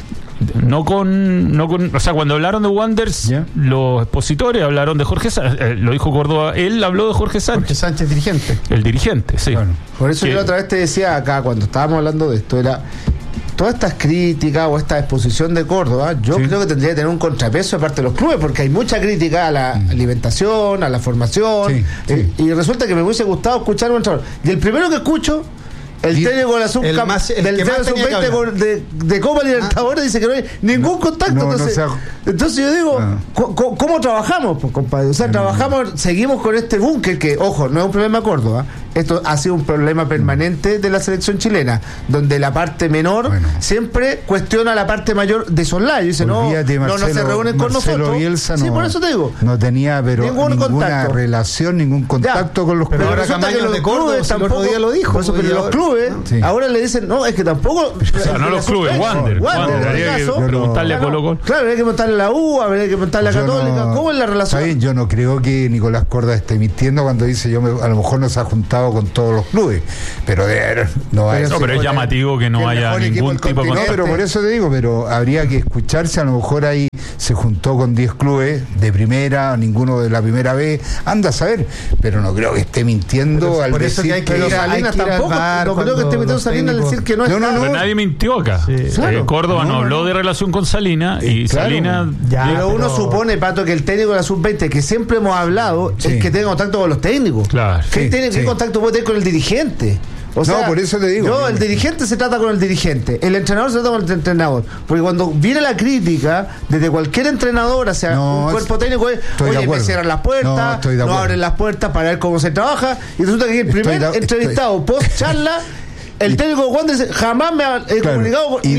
o sea, cuando hablaron de Wanderers, los expositores hablaron de Jorge Sánchez, lo dijo Córdoba, él habló de Jorge Sánchez. Jorge Sánchez, dirigente. El dirigente, sí. Bueno, por eso yo la otra vez te decía acá, cuando estábamos hablando de esto, era todas estas críticas o esta exposición de Córdoba, yo creo que tendría que tener un contrapeso de parte de los clubes, porque hay mucha crítica a la alimentación, a la formación, y resulta que me hubiese gustado escuchar un entrenador. Y el primero que escucho, el técnico de la sub-20 de Copa Libertadores, dice que no hay ningún contacto. Entonces yo digo, ¿cómo trabajamos, pues, compadre? O sea, seguimos con este búnker que, ojo, no es un problema Córdoba, esto ha sido un problema permanente de la selección chilena, donde la parte menor siempre cuestiona la parte mayor de Solá y dice, no se reúnen con nosotros. Bielsa sí, por eso te digo. No tenía ninguna relación, ningún contacto con los clubes. Pero ahora Camaño de Córdoba tampoco día lo dijo. Pero los clubes ahora le dicen, no, es que tampoco. O sea, no los clubes, Wander. Habría que preguntarle a Colo-Colo. Claro, habría que preguntarle a la U, habría que preguntarle a Católica. ¿Cómo es la relación? Está bien, yo no creo que Nicolás Corda esté mintiendo cuando dice a lo mejor no se ha juntado con todos los clubes, pero pero es llamativo que no haya ningún tipo de contacto. No, pero por eso te digo, pero habría que escucharse, a lo mejor ahí se juntó con 10 clubes de primera, ninguno de la primera vez, anda a saber, pero no creo que esté mintiendo al decir que hay que ir Salinas tampoco, no creo que esté mintiendo Salinas al decir que no está. Pero nadie mintió acá. Córdoba no habló de relación con Salinas y Salinas. Pero uno supone, Pato, que el técnico de la sub-20 que siempre hemos hablado es que tenga contacto con los técnicos. Claro. ¿Qué contacto puede tener con el dirigente? O sea, por eso te digo. El dirigente se trata con el dirigente, el entrenador se trata con el entrenador. Porque cuando viene la crítica desde cualquier entrenador hacia un cuerpo técnico, oye, me cierran las puertas, no abren las puertas para ver cómo se trabaja. Y resulta que el primer entrevistado post charla, el técnico de Wander jamás me ha comunicado y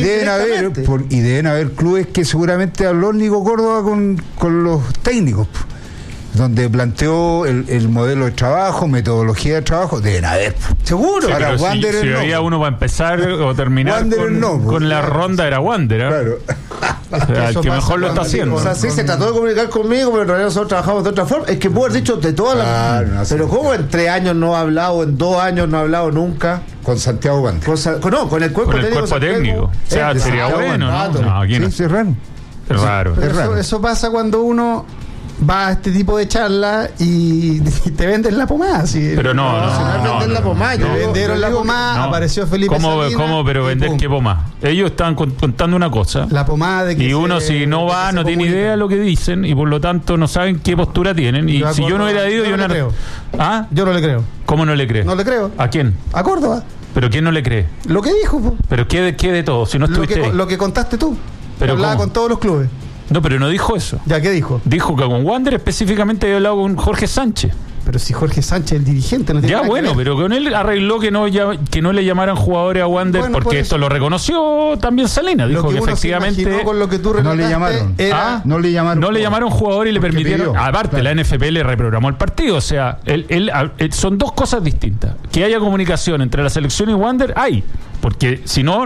deben haber clubes que seguramente habló Nico Córdoba con los técnicos, donde planteó el modelo de trabajo, metodología de trabajo, deben haber. Seguro. Sí, para Wander si había uno para empezar o terminar con la ronda era Wander. Claro. O sea, el que mejor lo está haciendo. O sea, sí, se trató de comunicar conmigo, pero en realidad nosotros trabajamos de otra forma. Es que puedo haber dicho de todas las... Pero ¿cómo en 3 años no ha hablado, en 2 años no ha hablado nunca? Con Santiago Wander. Con el cuerpo técnico. O sea, sería bueno, ¿no? Aquí no. Sí, es raro. Es raro. Eso pasa cuando uno va a este tipo de charlas y te venden la pomada. Pero no. Vender la pomada. Vendieron la pomada, apareció Felipe Salinas. ¿Cómo? Pero vender qué pomada. Ellos estaban contando una cosa. La pomada de que y uno si no va, no tiene idea de lo que dicen y por lo tanto no saben qué postura tienen. Y si yo no hubiera ido, yo no le creo. ¿Ah? Yo no le creo. ¿Cómo no le crees? No le creo. ¿A quién? A Córdoba. ¿Pero quién no le cree? Lo que dijo. ¿Pero qué de todo? Si no estuviste lo que contaste tú. Pero hablaba con todos los clubes. No, pero no dijo eso. ¿Ya qué dijo? Dijo que con Wander específicamente había hablado con Jorge Sánchez. Pero si Jorge Sánchez es el dirigente, no tiene nada que ver. Pero con él arregló que no le llamaran jugadores a Wander porque esto lo reconoció también Salinas. Dijo que efectivamente con lo que tú no le llamaron. No le llamaron jugador y le permitieron. Aparte, la NFP le reprogramó el partido. O sea, son dos cosas distintas. Que haya comunicación entre la selección y Wander, hay. Porque si no...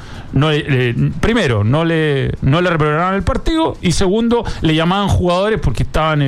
primero, no le reprogramaron el partido y segundo, le llamaban jugadores porque estaban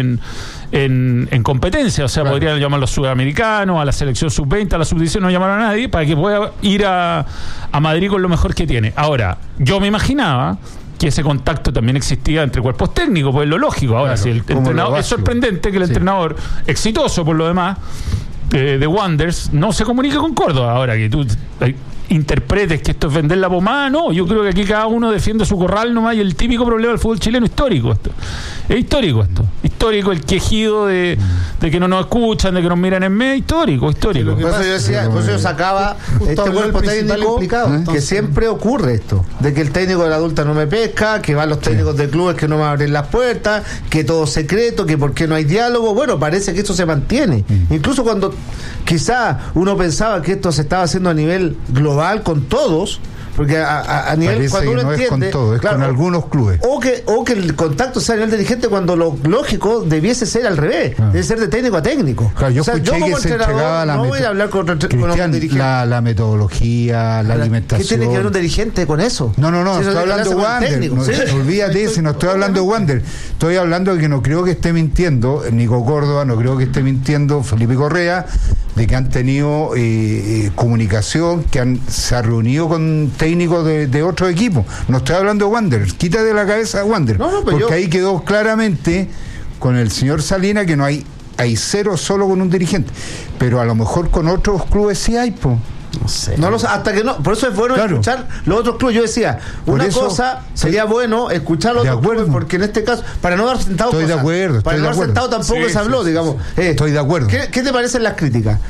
en competencia, o sea, podrían llamar a los sudamericanos, a la selección sub-20, a la sub-19, no llamaron a nadie para que pueda ir a Madrid con lo mejor que tiene. Ahora, yo me imaginaba que ese contacto también existía entre cuerpos técnicos, pues es lo lógico. Ahora, si el entrenador, es sorprendente que el entrenador, exitoso por lo demás, de Wanderers, no se comunique con Córdoba. Ahora que tú interpretes que esto es vender la pomada, no, yo creo que aquí cada uno defiende su corral nomás, y el típico problema del fútbol chileno histórico esto. Es histórico esto. Histórico el quejido de que no nos escuchan, de que nos miran en medio, histórico. Por eso yo sacaba este cuerpo técnico que siempre ocurre esto, de que el técnico de la adulta no me pesca, que van los técnicos de clubes que no me abren las puertas, que todo es secreto, que por qué no hay diálogo. Bueno, parece que esto se mantiene. Incluso cuando quizá uno pensaba que esto se estaba haciendo a nivel global con todos, porque a nivel parece cuando uno no entiende, es con todo, es con algunos clubes, o que el contacto sea a nivel dirigente, cuando lo lógico debiese ser al revés, debe ser de técnico a técnico. Claro, yo escuché que se entregaba no voy a hablar con un dirigente. La metodología, la alimentación. ¿Qué tiene que ver un dirigente con eso? No, si estoy hablando de Wander. Olvídate, si no estoy hablando de Wander. Estoy hablando de que no creo que esté mintiendo Nico Córdoba, no creo que esté mintiendo Felipe Correa, de que han tenido comunicación, que se ha reunido con técnicos de otros equipos. No estoy hablando de Wander, quítate de la cabeza a Wander, porque ahí quedó claramente con el señor Salinas que no hay cero solo con un dirigente, pero a lo mejor con otros clubes sí hay, No sé. No lo sé, hasta que no. Por eso es bueno escuchar los otros clubes. Yo decía, cosa sería bueno escuchar los otros clubes, porque en este caso, para no dar sentado. Estoy de acuerdo. Para no dar sentado tampoco se habló, digamos. Estoy de acuerdo. ¿Qué te parecen las críticas?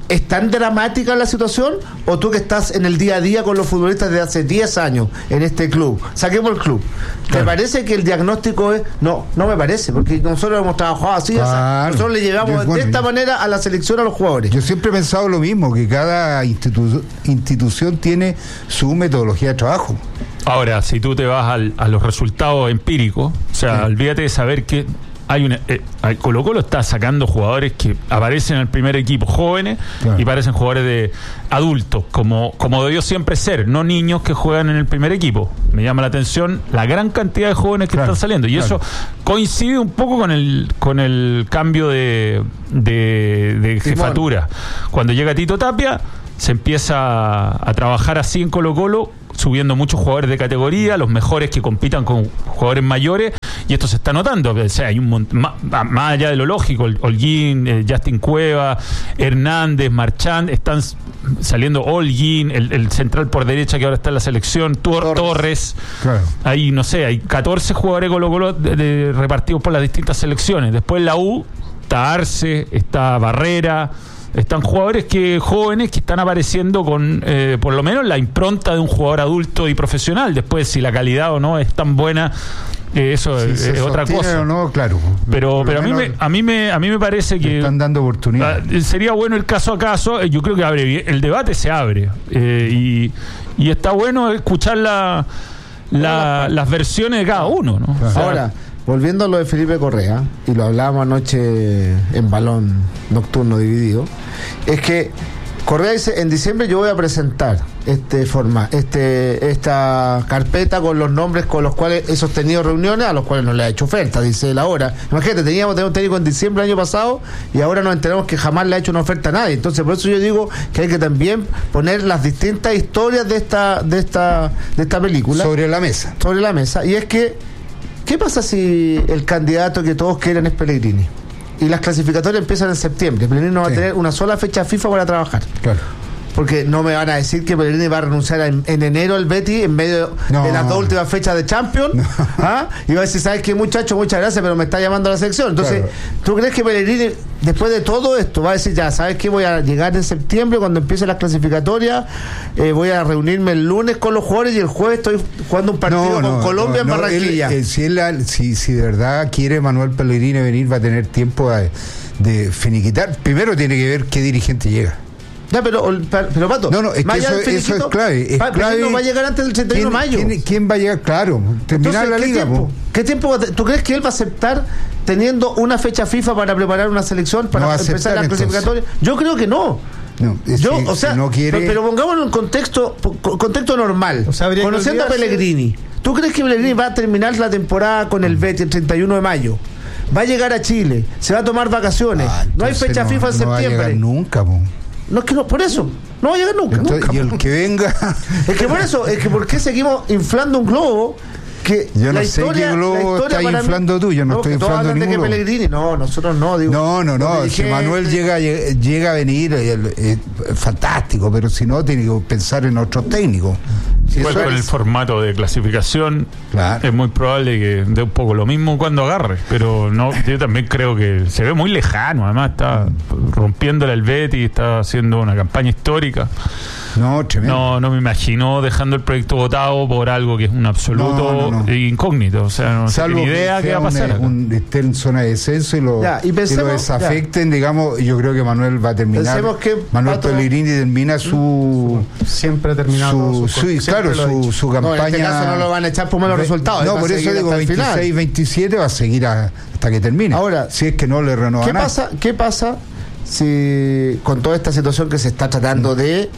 ¿Es tan dramática la situación? ¿O tú que estás en el día a día con los futbolistas de hace 10 años en este club? Saquemos el club. ¿Te parece que el diagnóstico es...? No me parece, porque nosotros hemos trabajado así. Nosotros le llevamos de esta manera a la selección a los jugadores. Yo siempre he pensado lo mismo, que cada institución tiene su metodología de trabajo. Ahora, si tú te vas a los resultados empíricos, o sea, olvídate de saber que Colo-Colo está sacando jugadores que aparecen en el primer equipo jóvenes y parecen jugadores de adultos, como debió siempre ser, no niños que juegan en el primer equipo. Me llama la atención la gran cantidad de jóvenes que están saliendo, y eso coincide un poco con el cambio de jefatura. Cuando llega Tito Tapia, se empieza a trabajar así en Colo-Colo, subiendo muchos jugadores de categoría, los mejores que compitan con jugadores mayores, y esto se está notando. O sea, hay más allá de lo lógico, Holguín, Justin Cueva, Hernández, Marchand, están saliendo Holguín, el central por derecha que ahora está en la selección, Torres. Ahí, no sé, hay 14 jugadores Colo-Colo repartidos por las distintas selecciones. Después la U, está Arce, está Barrera. Están jugadores jóvenes que están apareciendo con por lo menos la impronta de un jugador adulto y profesional. Después, si la calidad o no es tan buena, eso es otra cosa. O no, claro. Pero a mí me parece que están dando oportunidad. Sería bueno el caso a caso. Yo creo que el debate se abre y está bueno escuchar las versiones de cada uno, ¿no? O sea, ahora, volviendo a lo de Felipe Correa, y lo hablábamos anoche en Balón Nocturno Dividido, es que Correa dice, en diciembre yo voy a presentar esta carpeta con los nombres con los cuales he sostenido reuniones, a los cuales no le ha hecho oferta, dice él ahora. Imagínate, teníamos un técnico en diciembre del año pasado y ahora nos enteramos que jamás le ha hecho una oferta a nadie. Entonces, por eso yo digo que hay que también poner las distintas historias de esta película sobre la mesa. Y es que, ¿qué pasa si el candidato que todos quieren es Pellegrini? Y las clasificatorias empiezan en septiembre. Pellegrini no va a tener una sola fecha FIFA para trabajar. Claro. Porque no me van a decir que Pellegrini va a renunciar en enero al Betis en medio de las 2 últimas fechas de Champions. Y va a decir, ¿sabes qué, muchacho? Muchas gracias, pero me está llamando a la selección. Entonces, ¿tú crees que Pellegrini, después de todo esto, va a decir, ya, ¿sabes qué? Voy a llegar en septiembre cuando empiecen las clasificatorias, voy a reunirme el lunes con los jugadores y el jueves estoy jugando un partido con Colombia en Barranquilla? Si de verdad quiere Manuel Pellegrini venir, va a tener tiempo de finiquitar. Primero tiene que ver qué dirigente llega. Ya, pero Pato, es que eso es clave. No va a llegar antes del 31 de mayo. ¿Quién va a llegar? Claro, terminar la liga. ¿Qué tiempo ¿Tú crees que él va a aceptar teniendo una fecha FIFA para preparar una selección, para empezar la clasificatoria? Yo creo que no. No quiere... pero pongámoslo en contexto normal. Conociendo a Pellegrini, ¿tú crees que Pellegrini va a terminar la temporada con el Betis el 31 de mayo? Va a llegar a Chile, se va a tomar vacaciones, no hay fecha FIFA en septiembre. No va a llegar nunca, No, es que no, por eso, no va a llegar nunca. Entonces, y el que venga... Es que por eso, ¿por qué seguimos inflando un globo? Que yo no sé qué globo estás inflando tú, yo no estoy inflando ningún globo. Pellegrini, nosotros no, digo. No, si Manuel llega a venir, fantástico, pero si no, tiene que pensar en otros técnicos. Igual con el formato de clasificación, es muy probable que dé un poco lo mismo cuando agarre, pero no, yo también creo que se ve muy lejano. Además está rompiéndole el Betis, está haciendo una campaña histórica. Tremendo. No me imagino dejando el proyecto votado por algo que es un absoluto incógnito. O sea, no tengo ni idea qué va a pasar. Esté en zona de descenso y lo desafecten, digamos. Yo creo que Manuel va a terminar. Manuel Pellegrini termina su. Siempre ha terminado su campaña. En este caso no lo van a echar por malos resultados. No, por eso digo 26-27 va a seguir hasta que termine. Ahora, si es que no le renueva nada. ¿Qué pasa si con toda esta situación que se está tratando de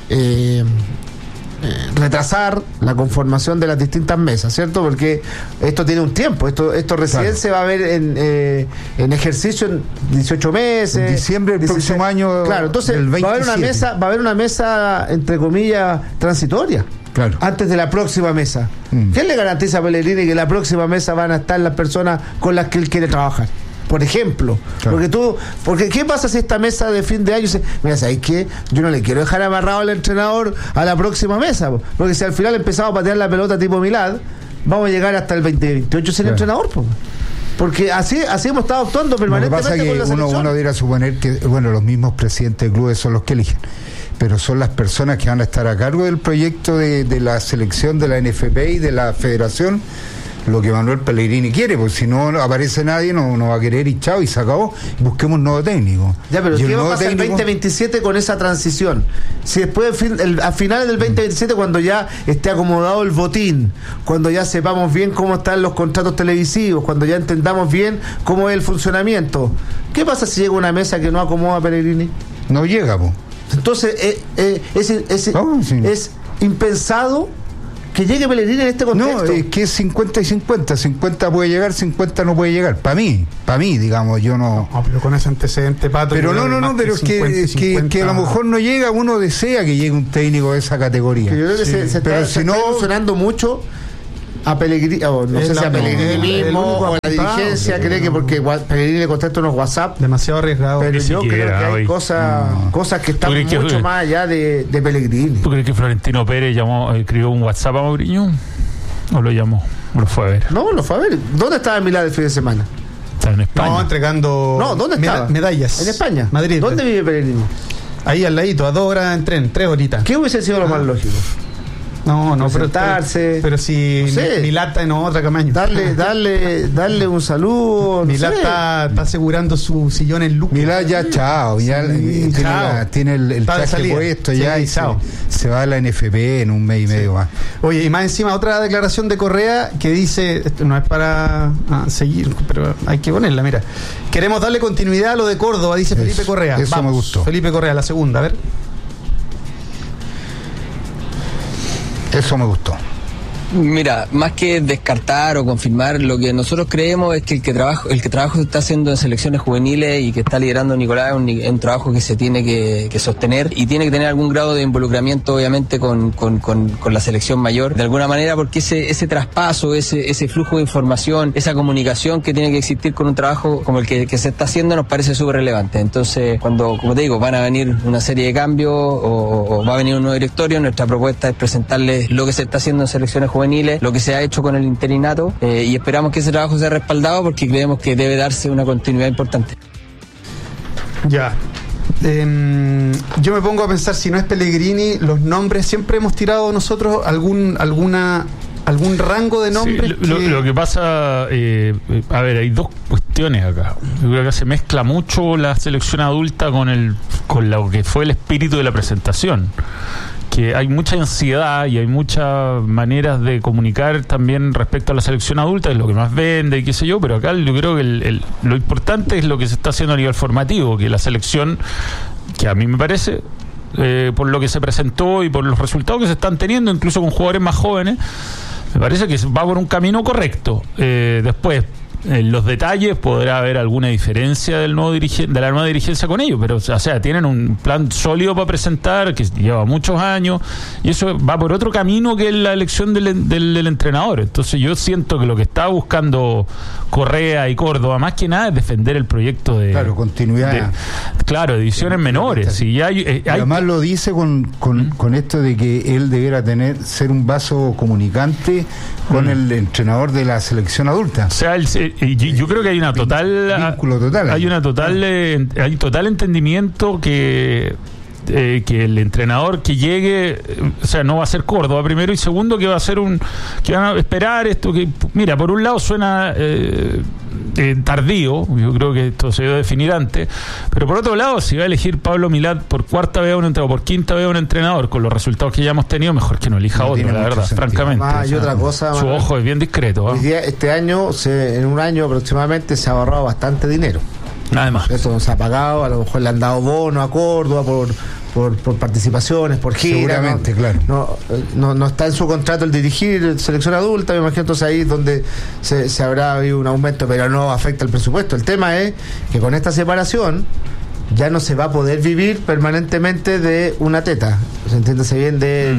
retrasar la conformación de las distintas mesas, ¿cierto? Porque esto tiene un tiempo, esto recién se va a ver en ejercicio en 18 meses. En diciembre del próximo año. Claro, entonces va a haber una mesa entre comillas transitoria. Claro. Antes de la próxima mesa. ¿Quién le garantiza a Pellegrini que la próxima mesa van a estar las personas con las que él quiere trabajar? Por ejemplo, porque ¿qué pasa si esta mesa de fin de año dice, mira, ¿sabes qué? Yo no le quiero dejar amarrado al entrenador a la próxima mesa, porque si al final empezamos a patear la pelota tipo Milad, vamos a llegar hasta el 2028 sin entrenador, Porque así hemos estado actuando permanentemente. Lo que pasa es que uno debería suponer que, los mismos presidentes de clubes son los que eligen, pero son las personas que van a estar a cargo del proyecto de la selección de la NFP y de la federación, lo que Manuel Pellegrini quiere, porque si no aparece nadie, no va a querer y chao, y se acabó. Busquemos un nuevo técnico. Ya, pero ¿qué va a pasar el 2027 con esa transición? Si después, a finales del 2027, cuando ya esté acomodado el botín, cuando ya sepamos bien cómo están los contratos televisivos, cuando ya entendamos bien cómo es el funcionamiento, ¿qué pasa si llega una mesa que no acomoda a Pellegrini? No llega, po. Entonces, es impensado que llegue Pellegrini en este contexto. No, es que es 50 y 50. 50 puede llegar, 50 no puede llegar. Para mí, digamos, yo no. No, pero con ese antecedente, Pato. Pero pero es que a lo mejor no llega, uno desea que llegue un técnico de esa categoría. Yo creo que se está funcionando mucho a Pellegrini, no sé si a Pellegrini mismo o a la dirigencia cree que porque Pellegrini le contesta unos WhatsApp, demasiado arriesgado. Pero yo creo que hay cosas que están mucho más allá de Pellegrini. ¿Tú crees que Florentino Pérez escribió un WhatsApp a Mourinho? ¿O lo llamó? ¿O lo fue a ver? No, lo fue a ver. ¿Dónde estaba en Milán el fin de semana? Estaba en España. No, entregando. No, ¿dónde estaba? Medallas. En España. Madrid. ¿Dónde vive Pellegrini? Ahí al ladito, a 2 horas en tren, 3 horitas. ¿Qué hubiese sido lo más lógico? No, presentarse. Pero si Milata en otra camaño. Darle un saludo. Milata está asegurando su sillón en lucro. Milata ya, chao. Ya tiene el traje puesto ya y se va a la NFP en un mes y medio más. Oye, y más encima otra declaración de Correa que dice, esto no es para seguir, pero hay que ponerla, mira. Queremos darle continuidad a lo de Córdoba, dice Felipe Correa. Eso me gustó. Felipe Correa, la segunda, a ver. Eso me gustó. Mira, más que descartar o confirmar, lo que nosotros creemos es que el que trabajo se está haciendo en selecciones juveniles y que está liderando Nicolás es un trabajo que se tiene que sostener y tiene que tener algún grado de involucramiento obviamente con la selección mayor, de alguna manera, porque ese traspaso, ese flujo de información, esa comunicación que tiene que existir con un trabajo como el que se está haciendo nos parece súper relevante. Entonces, cuando, como te digo, van a venir una serie de cambios o va a venir un nuevo directorio, nuestra propuesta es presentarles lo que se está haciendo en selecciones juveniles, lo que se ha hecho con el interinato y esperamos que ese trabajo sea respaldado porque creemos que debe darse una continuidad importante. Ya. Yo me pongo a pensar, si no es Pellegrini, los nombres, siempre hemos tirado nosotros algún rango de nombres. Sí, lo que pasa, a ver, hay dos cuestiones acá. Yo creo que se mezcla mucho la selección adulta con lo que fue el espíritu de la presentación. Que hay mucha ansiedad y hay muchas maneras de comunicar también respecto a la selección adulta, es lo que más vende y qué sé yo, pero acá yo creo que lo importante es lo que se está haciendo a nivel formativo, que la selección, que a mí me parece, por lo que se presentó y por los resultados que se están teniendo, incluso con jugadores más jóvenes, me parece que va por un camino correcto. Después, en los detalles podrá haber alguna diferencia de la nueva dirigencia con ellos, pero o sea, tienen un plan sólido para presentar que lleva muchos años y eso va por otro camino que la elección del entrenador. Entonces yo siento que lo que está buscando Correa y Córdoba más que nada es defender el proyecto de continuidad, de divisiones menores. Y además lo dice con esto de que él debiera ser un vaso comunicante con el entrenador de la selección adulta. O sea, yo creo que hay una total vínculo total. Hay total entendimiento que el entrenador que llegue, o sea, no va a ser Córdoba primero y segundo que va a ser que van a esperar esto que, mira, por un lado suena tardío, yo creo que esto se debe definir antes, pero por otro lado, si va a elegir Pablo Milad por cuarta vez a un entrenador, por quinta vez a un entrenador, con los resultados que ya hemos tenido, mejor que no elija otro, la verdad, francamente. Y otra cosa, su ojo es bien discreto. Hoy día, este año, en un año aproximadamente, se ha ahorrado bastante dinero. Además, eso no se ha pagado, a lo mejor le han dado bono a Córdoba por participaciones, por gira. Seguramente, claro. No está en su contrato el dirigir selección adulta, me imagino, entonces ahí es donde se habrá habido un aumento, pero no afecta el presupuesto. El tema es que con esta separación ya no se va a poder vivir permanentemente de una teta, entiéndase bien,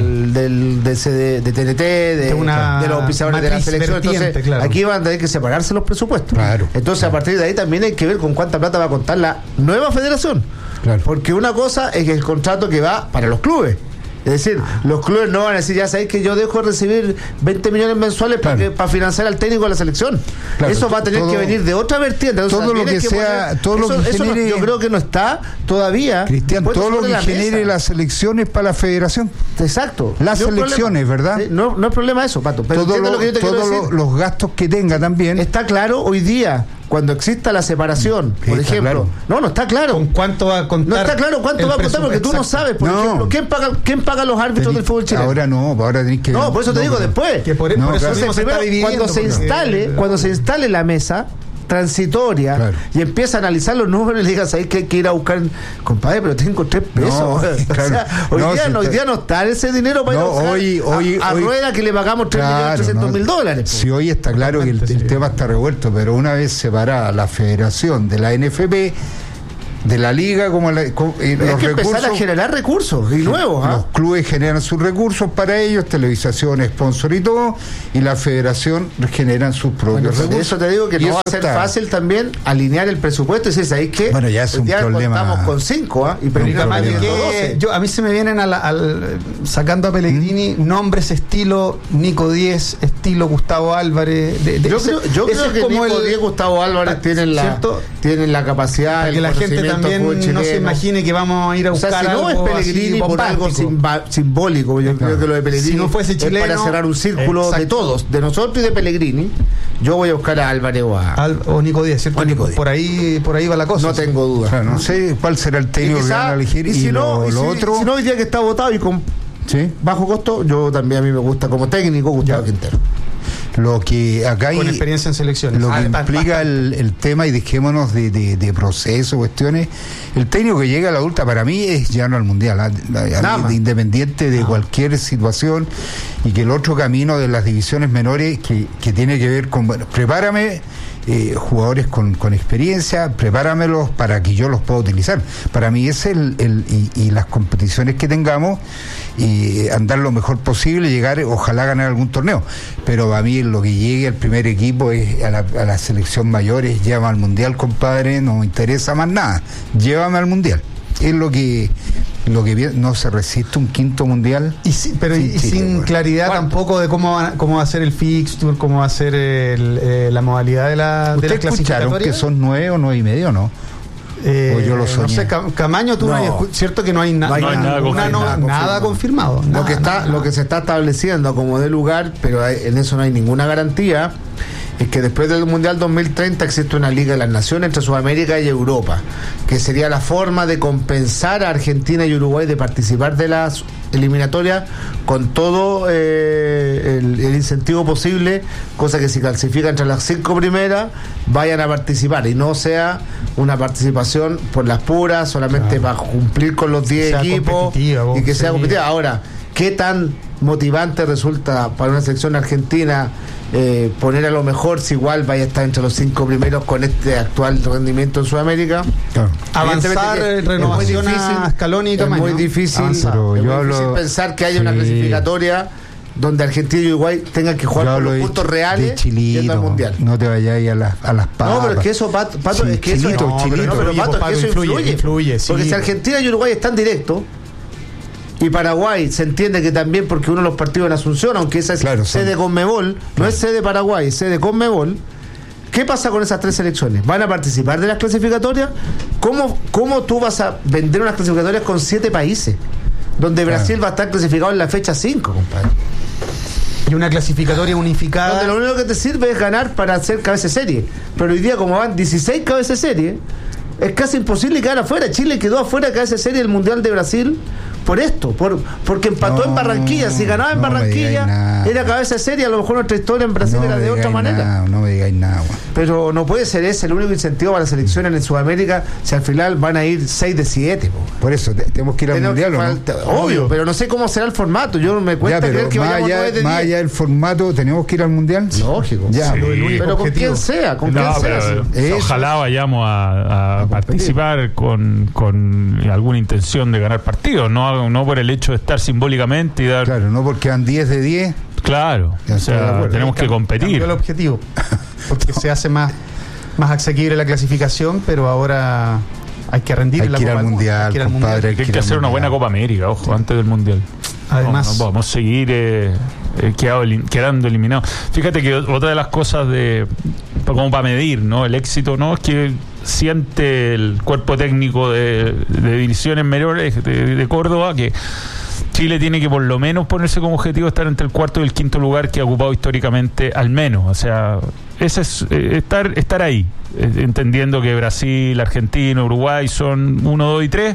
de TNT, de los auspiciadores de la selección. Entonces, claro, aquí van a tener que separarse los presupuestos. Claro, entonces, a partir de ahí también hay que ver con cuánta plata va a contar la nueva federación. Claro. Porque una cosa es que el contrato que va para los clubes Es decir, los clubes no van a decir, ya sabéis que yo dejo de recibir 20 millones mensuales para financiar al técnico de la selección. Claro, eso va a tener que venir de otra vertiente. Todo lo que sea, todo lo que genere, yo creo que no está todavía. Cristian, todo lo que genere las elecciones para la federación. Exacto. Las elecciones, ¿verdad? Sí, no es problema eso, Pato. Pero lo que yo te quiero decir. Los gastos que tenga también. Está claro hoy día. Cuando exista la separación, por ejemplo. Claro. No está claro. ¿Con cuánto va a contar? No está claro cuánto va a contar porque tú no sabes, por ejemplo, ¿quién paga los árbitros del fútbol chileno? Ahora tenés que... No, por eso te digo después. Que por eso mismo se está dividiendo. Cuando se instale la mesa transitoria y empieza a analizar los números y le digas ahí que hay que ir a buscar, compadre, pero tengo 3 pesos. Hoy día no está ese dinero para ir a Rueda que le pagamos $3.300.000. Si hoy está claro que el tema está revuelto, pero una vez separada la federación de la NFP, de la liga, como hay que empezar a generar recursos y nuevos. Los clubes generan sus recursos para ellos, televisación, sponsor y todo, y la federación generan sus propios recursos. Eso te digo que no va a ser fácil también alinear el presupuesto y decir, ¿sabéis qué? Bueno, ya es un problema. Estamos con 5, y a mí se me vienen sacando a Pellegrini nombres estilo Nico Díez, estilo Gustavo Álvarez. Yo creo que Nico Díez, Gustavo Álvarez tienen la capacidad, que la gente también no se imagine que vamos a ir a buscar algo. Si no es Pellegrini por algo simbólico, yo creo que lo de Pellegrini, si no fuese chileno, es para cerrar un círculo de todos, de nosotros y de Pellegrini. Yo voy a buscar a Álvarez o Nico Díez, ¿cierto? Por ahí va la cosa. No tengo duda. O sea, no sé cuál será el técnico que van a elegir y lo otro. Si no, hoy día que está votado y con bajo costo, yo también, a mí me gusta como técnico Gustavo Quintero. Lo que acá hay, con experiencia en selecciones. Lo que implica el tema, y dejémonos de proceso, cuestiones. El técnico que llega a la adulta para mí es llano al mundial, independiente de cualquier situación, y que el otro camino de las divisiones menores que tiene que ver con, prepárame jugadores con experiencia, prepáramelos para que yo los pueda utilizar. Para mí es y las competiciones que tengamos, y andar lo mejor posible, llegar, ojalá ganar algún torneo, pero a mí lo que llegue al primer equipo es a la selección mayores, llévame al mundial, compadre, no me interesa más nada, llévame al mundial. Es lo que no se resiste un quinto mundial. Sin claridad tampoco de cómo va a ser el fixture, cómo va a ser la modalidad de la clasificatoria. ¿Escucharon que son 9 o 9:30 o no? O yo lo soñé. No sé, Camaño, cierto que no hay nada confirmado. Lo que se está estableciendo como de lugar, pero en eso no hay ninguna garantía, es que después del Mundial 2030 existe una Liga de las Naciones entre Sudamérica y Europa, que sería la forma de compensar a Argentina y Uruguay de participar de las eliminatorias con todo el incentivo posible, cosa que si clasifican entre las 5 primeras vayan a participar y no sea una participación por las puras, solamente para cumplir con los 10 equipos y que sea competitiva. Ahora, ¿qué tan motivante resulta para una selección argentina poner a lo mejor si igual vaya a estar entre los 5 primeros con este actual rendimiento en Sudamérica? Avanzar, renovación a Scaloni y Camaño. Es muy difícil, pensar que haya una clasificatoria donde Argentina y Uruguay tengan que jugar por los puntos reales yendo al mundial. No te vayas a las papas. No, pero es que eso, Pato, es que eso influye. Porque si Argentina y Uruguay están directos, y Paraguay se entiende que también, porque uno de los partidos en Asunción, aunque esa es sede Conmebol, no es sede Paraguay, es sede Conmebol. ¿Qué pasa con esas 3 selecciones? ¿Van a participar de las clasificatorias? ¿Cómo tú vas a vender unas clasificatorias con 7 países? Donde Brasil va a estar clasificado en la fecha 5, compadre. Y una clasificatoria unificada. Donde lo único que te sirve es ganar para hacer cabeza de serie. Pero hoy día, como van 16 cabezas de serie, es casi imposible quedar afuera. Chile quedó afuera de cabeza de serie del Mundial de Brasil por esto, porque empató en Barranquilla. Si ganaba en Barranquilla era cabeza de serie. A lo mejor nuestra historia en Brasil era de otra manera. No me digáis nada, pero no puede ser ese el único incentivo para las selecciones en Sudamérica si al final van a ir 6 de 7. Por eso tenemos que ir al mundial, obvio, pero no sé cómo será el formato. Yo me cuesta creer que vayamos 9 de 10. Más allá del formato, ¿tenemos que ir al mundial? Lógico. Pero con quién sea, ojalá vayamos a participar con alguna intención de ganar partidos, no por el hecho de estar simbólicamente y dar... Claro, no porque dan 10 de 10. Claro, tenemos que competir. El objetivo, porque se hace más asequible la clasificación, pero ahora hay que rendir hay que ir al mundial, compadre. Hay que hacer una buena Copa América, ojo, antes del mundial. Además, no podemos seguir quedando eliminados. Fíjate que otra de las cosas como para medir, ¿no?, el éxito, ¿no?, es que siente el cuerpo técnico de divisiones menores de Córdoba que Chile tiene que por lo menos ponerse como objetivo estar entre el cuarto y el quinto lugar que ha ocupado históricamente, al menos. O sea, ese es estar ahí, entendiendo que Brasil, Argentina, Uruguay son 1, 2 y 3.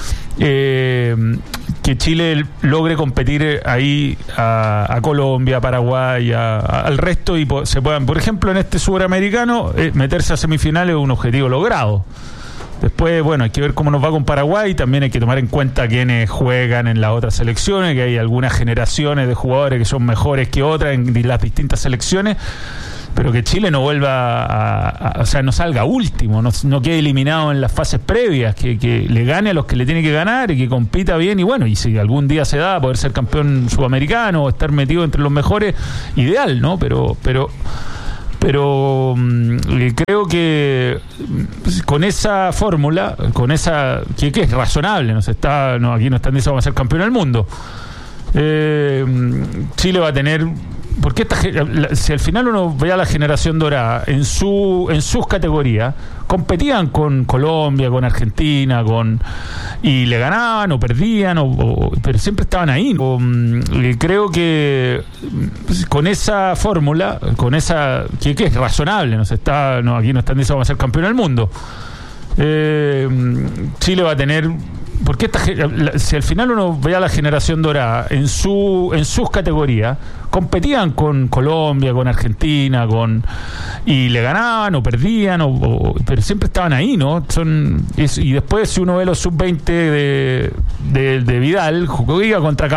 Que Chile logre competir ahí a Colombia, Paraguay, al resto, y se puedan, por ejemplo, en este sudamericano, meterse a semifinales es un objetivo logrado. Después, bueno, hay que ver cómo nos va con Paraguay. También hay que tomar en cuenta quiénes juegan en las otras selecciones, que hay algunas generaciones de jugadores que son mejores que otras en las distintas selecciones, pero que Chile no vuelva o sea, no salga último, no quede eliminado en las fases previas, que le gane a los que le tiene que ganar y que compita bien. Y bueno, y si algún día se da poder ser campeón sudamericano o estar metido entre los mejores, ideal, ¿no? Pero creo que con esa fórmula, que es razonable, aquí no están diciendo vamos a ser campeón del mundo, Chile va a tener, porque si al final uno ve a la generación dorada en sus categorías, competían con Colombia, con Argentina, y le ganaban o perdían, pero siempre estaban ahí. Creo que con esa fórmula, que es razonable, aquí no están diciendo vamos a ser campeón del mundo, Chile va a tener, porque si al final uno ve a la generación dorada en sus categorías, competían con Colombia, con Argentina, y le ganaban o perdían, pero siempre estaban ahí, ¿no? Y después, si uno ve los sub-20 de Vidal, juega contra